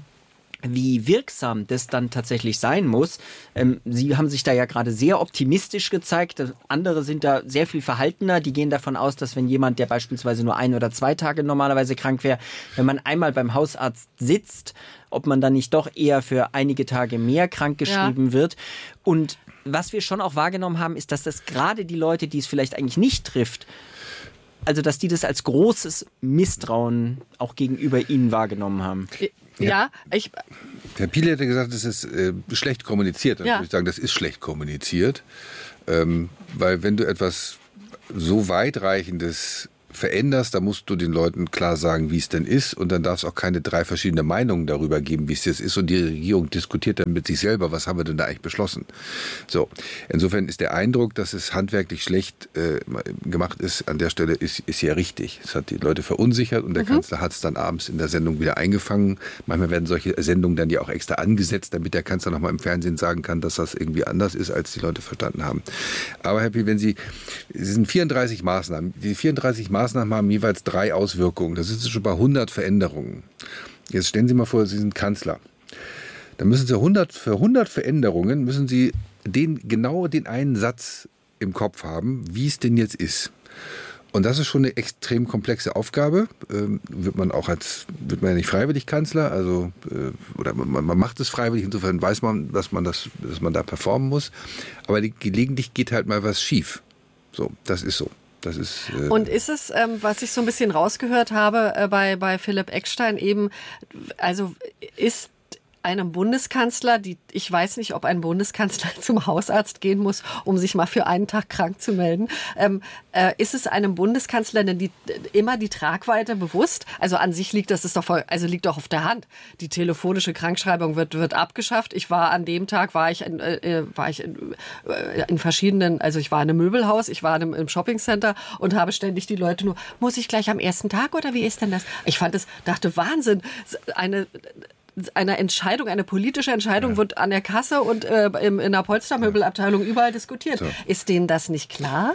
wie wirksam das dann tatsächlich sein muss. Ähm, Sie haben sich da ja gerade sehr optimistisch gezeigt. Andere sind da sehr viel verhaltener. Die gehen davon aus, dass wenn jemand, der beispielsweise nur ein oder zwei Tage normalerweise krank wäre, wenn man einmal beim Hausarzt sitzt, ob man dann nicht doch eher für einige Tage mehr krankgeschrieben ja. wird. Und was wir schon auch wahrgenommen haben, ist, dass das gerade die Leute, die es vielleicht eigentlich nicht trifft, also dass die das als großes Misstrauen auch gegenüber ihnen wahrgenommen haben. Ja, ja ich... Herr Piel hätte gesagt, das ist äh, schlecht kommuniziert. Dann ja. würde ich sagen, das ist schlecht kommuniziert. Ähm, weil wenn du etwas so weitreichendes veränderst, da musst du den Leuten klar sagen, wie es denn ist. Und dann darf es auch keine drei verschiedene Meinungen darüber geben, wie es jetzt ist. Und die Regierung diskutiert dann mit sich selber, was haben wir denn da eigentlich beschlossen. So, insofern ist der Eindruck, dass es handwerklich schlecht äh, gemacht ist, an der Stelle ist, ist ja richtig. Es hat die Leute verunsichert und der mhm. Kanzler hat es dann abends in der Sendung wieder eingefangen. Manchmal werden solche Sendungen dann ja auch extra angesetzt, damit der Kanzler nochmal im Fernsehen sagen kann, dass das irgendwie anders ist, als die Leute verstanden haben. Aber Herr Piel, wenn Sie, es sind vierunddreißig Maßnahmen, die vierunddreißig Maßnahmen haben jeweils drei Auswirkungen. Das sind schon bei hundert Veränderungen. Jetzt stellen Sie mal vor, Sie sind Kanzler. Dann müssen Sie hundert, für hundert Veränderungen müssen Sie den, genau den einen Satz im Kopf haben, wie es denn jetzt ist. Und das ist schon eine extrem komplexe Aufgabe. Ähm, wird man auch als, wird man ja nicht freiwillig Kanzler, also, äh, oder man, man macht es freiwillig, insofern weiß man, dass man das, dass man da performen muss. Aber die, gelegentlich geht halt mal was schief. So, das ist so. Das ist, äh und ist es, ähm, was ich so ein bisschen rausgehört habe äh, bei, bei Philipp Eckstein eben, also ist einem Bundeskanzler, die, ich weiß nicht, ob ein Bundeskanzler zum Hausarzt gehen muss, um sich mal für einen Tag krank zu melden. Ähm, äh, ist es einem Bundeskanzler denn die, immer die Tragweite bewusst? Also an sich liegt das ist doch voll, also liegt doch auf der Hand. Die telefonische Krankschreibung wird, wird abgeschafft. Ich war an dem Tag, war ich, in, äh, war ich in, äh, in verschiedenen, also ich war in einem Möbelhaus, ich war in einem, im Shoppingcenter und habe ständig die Leute nur, muss ich gleich am ersten Tag oder wie ist denn das? Ich fand es, dachte, Wahnsinn, eine eine Entscheidung, eine politische Entscheidung ja. wird an der Kasse und äh, in, in der Polstermöbelabteilung überall diskutiert. So. Ist denen das nicht klar?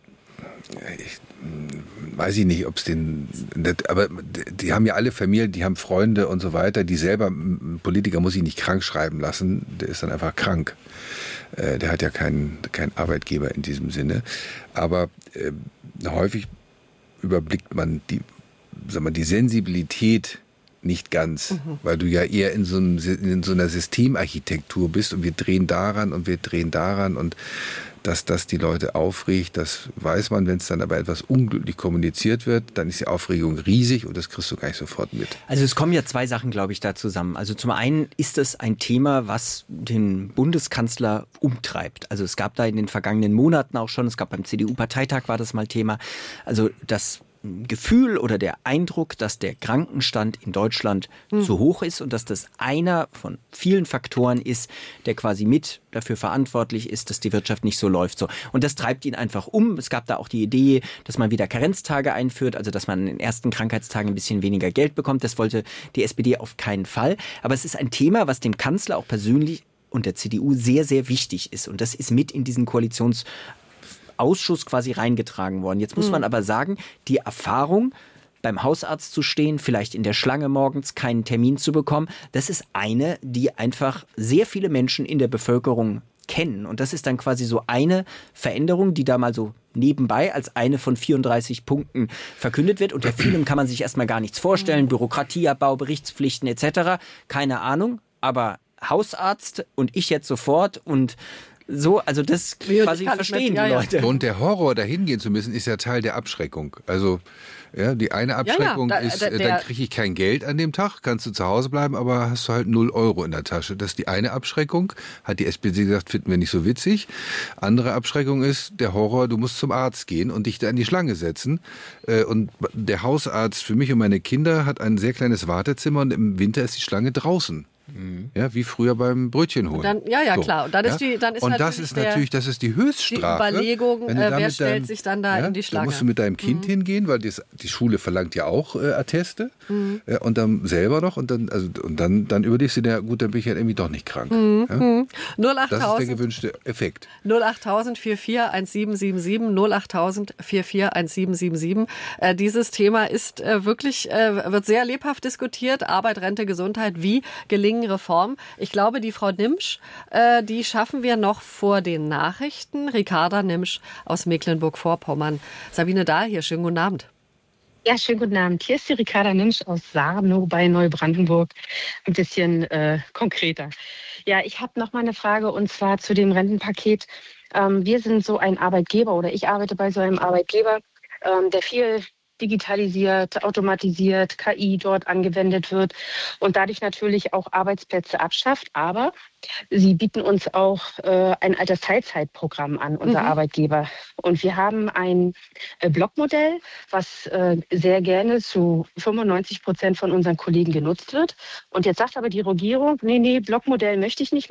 Ich weiß ich nicht, ob es den, aber die haben ja alle Familien, die haben Freunde und so weiter, die selber, ein Politiker muss sich nicht krank schreiben lassen, der ist dann einfach krank. Äh, der hat ja keinen, keinen Arbeitgeber in diesem Sinne. Aber äh, häufig überblickt man die, sag mal, die Sensibilität nicht ganz, mhm. weil du ja eher in so, einem, in so einer Systemarchitektur bist und wir drehen daran und wir drehen daran und dass das die Leute aufregt, das weiß man. Wenn es dann aber etwas unglücklich kommuniziert wird, dann ist die Aufregung riesig und das kriegst du gar nicht sofort mit. Also es kommen ja zwei Sachen, glaube ich, da zusammen. Also zum einen ist es ein Thema, was den Bundeskanzler umtreibt. Also es gab da in den vergangenen Monaten auch schon, es gab beim C D U-Parteitag war das mal Thema, also das Gefühl oder der Eindruck, dass der Krankenstand in Deutschland hm. zu hoch ist und dass das einer von vielen Faktoren ist, der quasi mit dafür verantwortlich ist, dass die Wirtschaft nicht so läuft. So. Und das treibt ihn einfach um. Es gab da auch die Idee, dass man wieder Karenztage einführt, also dass man in den ersten Krankheitstagen ein bisschen weniger Geld bekommt. Das wollte die S P D auf keinen Fall. Aber es ist ein Thema, was dem Kanzler auch persönlich und der C D U sehr, sehr wichtig ist. Und das ist mit in diesen Koalitions Ausschuss quasi reingetragen worden. Jetzt muss man aber sagen, die Erfahrung, beim Hausarzt zu stehen, vielleicht in der Schlange morgens keinen Termin zu bekommen, das ist eine, die einfach sehr viele Menschen in der Bevölkerung kennen. Und das ist dann quasi so eine Veränderung, die da mal so nebenbei als eine von vierunddreißig Punkten verkündet wird. Unter vielem kann man sich erstmal gar nichts vorstellen. Bürokratieabbau, Berichtspflichten et cetera. Keine Ahnung. Aber Hausarzt und ich jetzt sofort und So, also das quasi verstehen die Leute. Und der Horror, dahin gehen zu müssen, ist ja Teil der Abschreckung. Also ja, die eine Abschreckung ja, ja, da, ist, da, der, dann kriege ich kein Geld an dem Tag, kannst du zu Hause bleiben, aber hast du halt null Euro in der Tasche. Das ist die eine Abschreckung, hat die S P D gesagt, finden wir nicht so witzig. Andere Abschreckung ist der Horror, du musst zum Arzt gehen und dich da in die Schlange setzen. Und der Hausarzt für mich und meine Kinder hat ein sehr kleines Wartezimmer und im Winter ist die Schlange draußen. Mhm. Ja, wie früher beim Brötchen holen. Dann, ja, ja, so. Klar. Und dann ist, die, dann ist und natürlich das ist der, natürlich, das ist die Höchststrafe. Die Überlegung, äh, wer stellt deinem, sich dann da ja, in die Schlange? Da musst du mit deinem Kind mhm. hingehen, weil das, die Schule verlangt ja auch äh, Atteste. Mhm. Ja, und dann selber noch. Und dann, also, und dann, dann überlegst du dir, gut, dann bin ich ja irgendwie doch nicht krank. Mhm. Ja? Mhm. null acht tausend, das ist der gewünschte Effekt. null acht tausend vier vier eins sieben sieben sieben, null acht tausend vier vier eins sieben sieben sieben. Äh, dieses Thema ist äh, wirklich, äh, wird sehr lebhaft diskutiert. Arbeit, Rente, Gesundheit, wie gelingen Reformen? Ich glaube, die Frau Nimsch, äh, die schaffen wir noch vor den Nachrichten. Ricarda Nimsch aus Mecklenburg-Vorpommern. Sabine Dahl hier, schönen guten Abend. Ja, schönen guten Abend. Hier ist die Ricarda Nimsch aus Sarnow bei Neubrandenburg. Ein bisschen äh, konkreter. Ja, ich habe noch mal eine Frage und zwar zu dem Rentenpaket. Ähm, wir sind so ein Arbeitgeber oder ich arbeite bei so einem Arbeitgeber, ähm, der viel digitalisiert, automatisiert, K I dort angewendet wird und dadurch natürlich auch Arbeitsplätze abschafft. Aber sie bieten uns auch äh, ein Altersteilzeitprogramm an, unser mhm. Arbeitgeber. Und wir haben ein äh, Blockmodell, was äh, sehr gerne zu fünfundneunzig Prozent von unseren Kollegen genutzt wird. Und jetzt sagt aber die Regierung, nee, nee, Blockmodell möchte ich nicht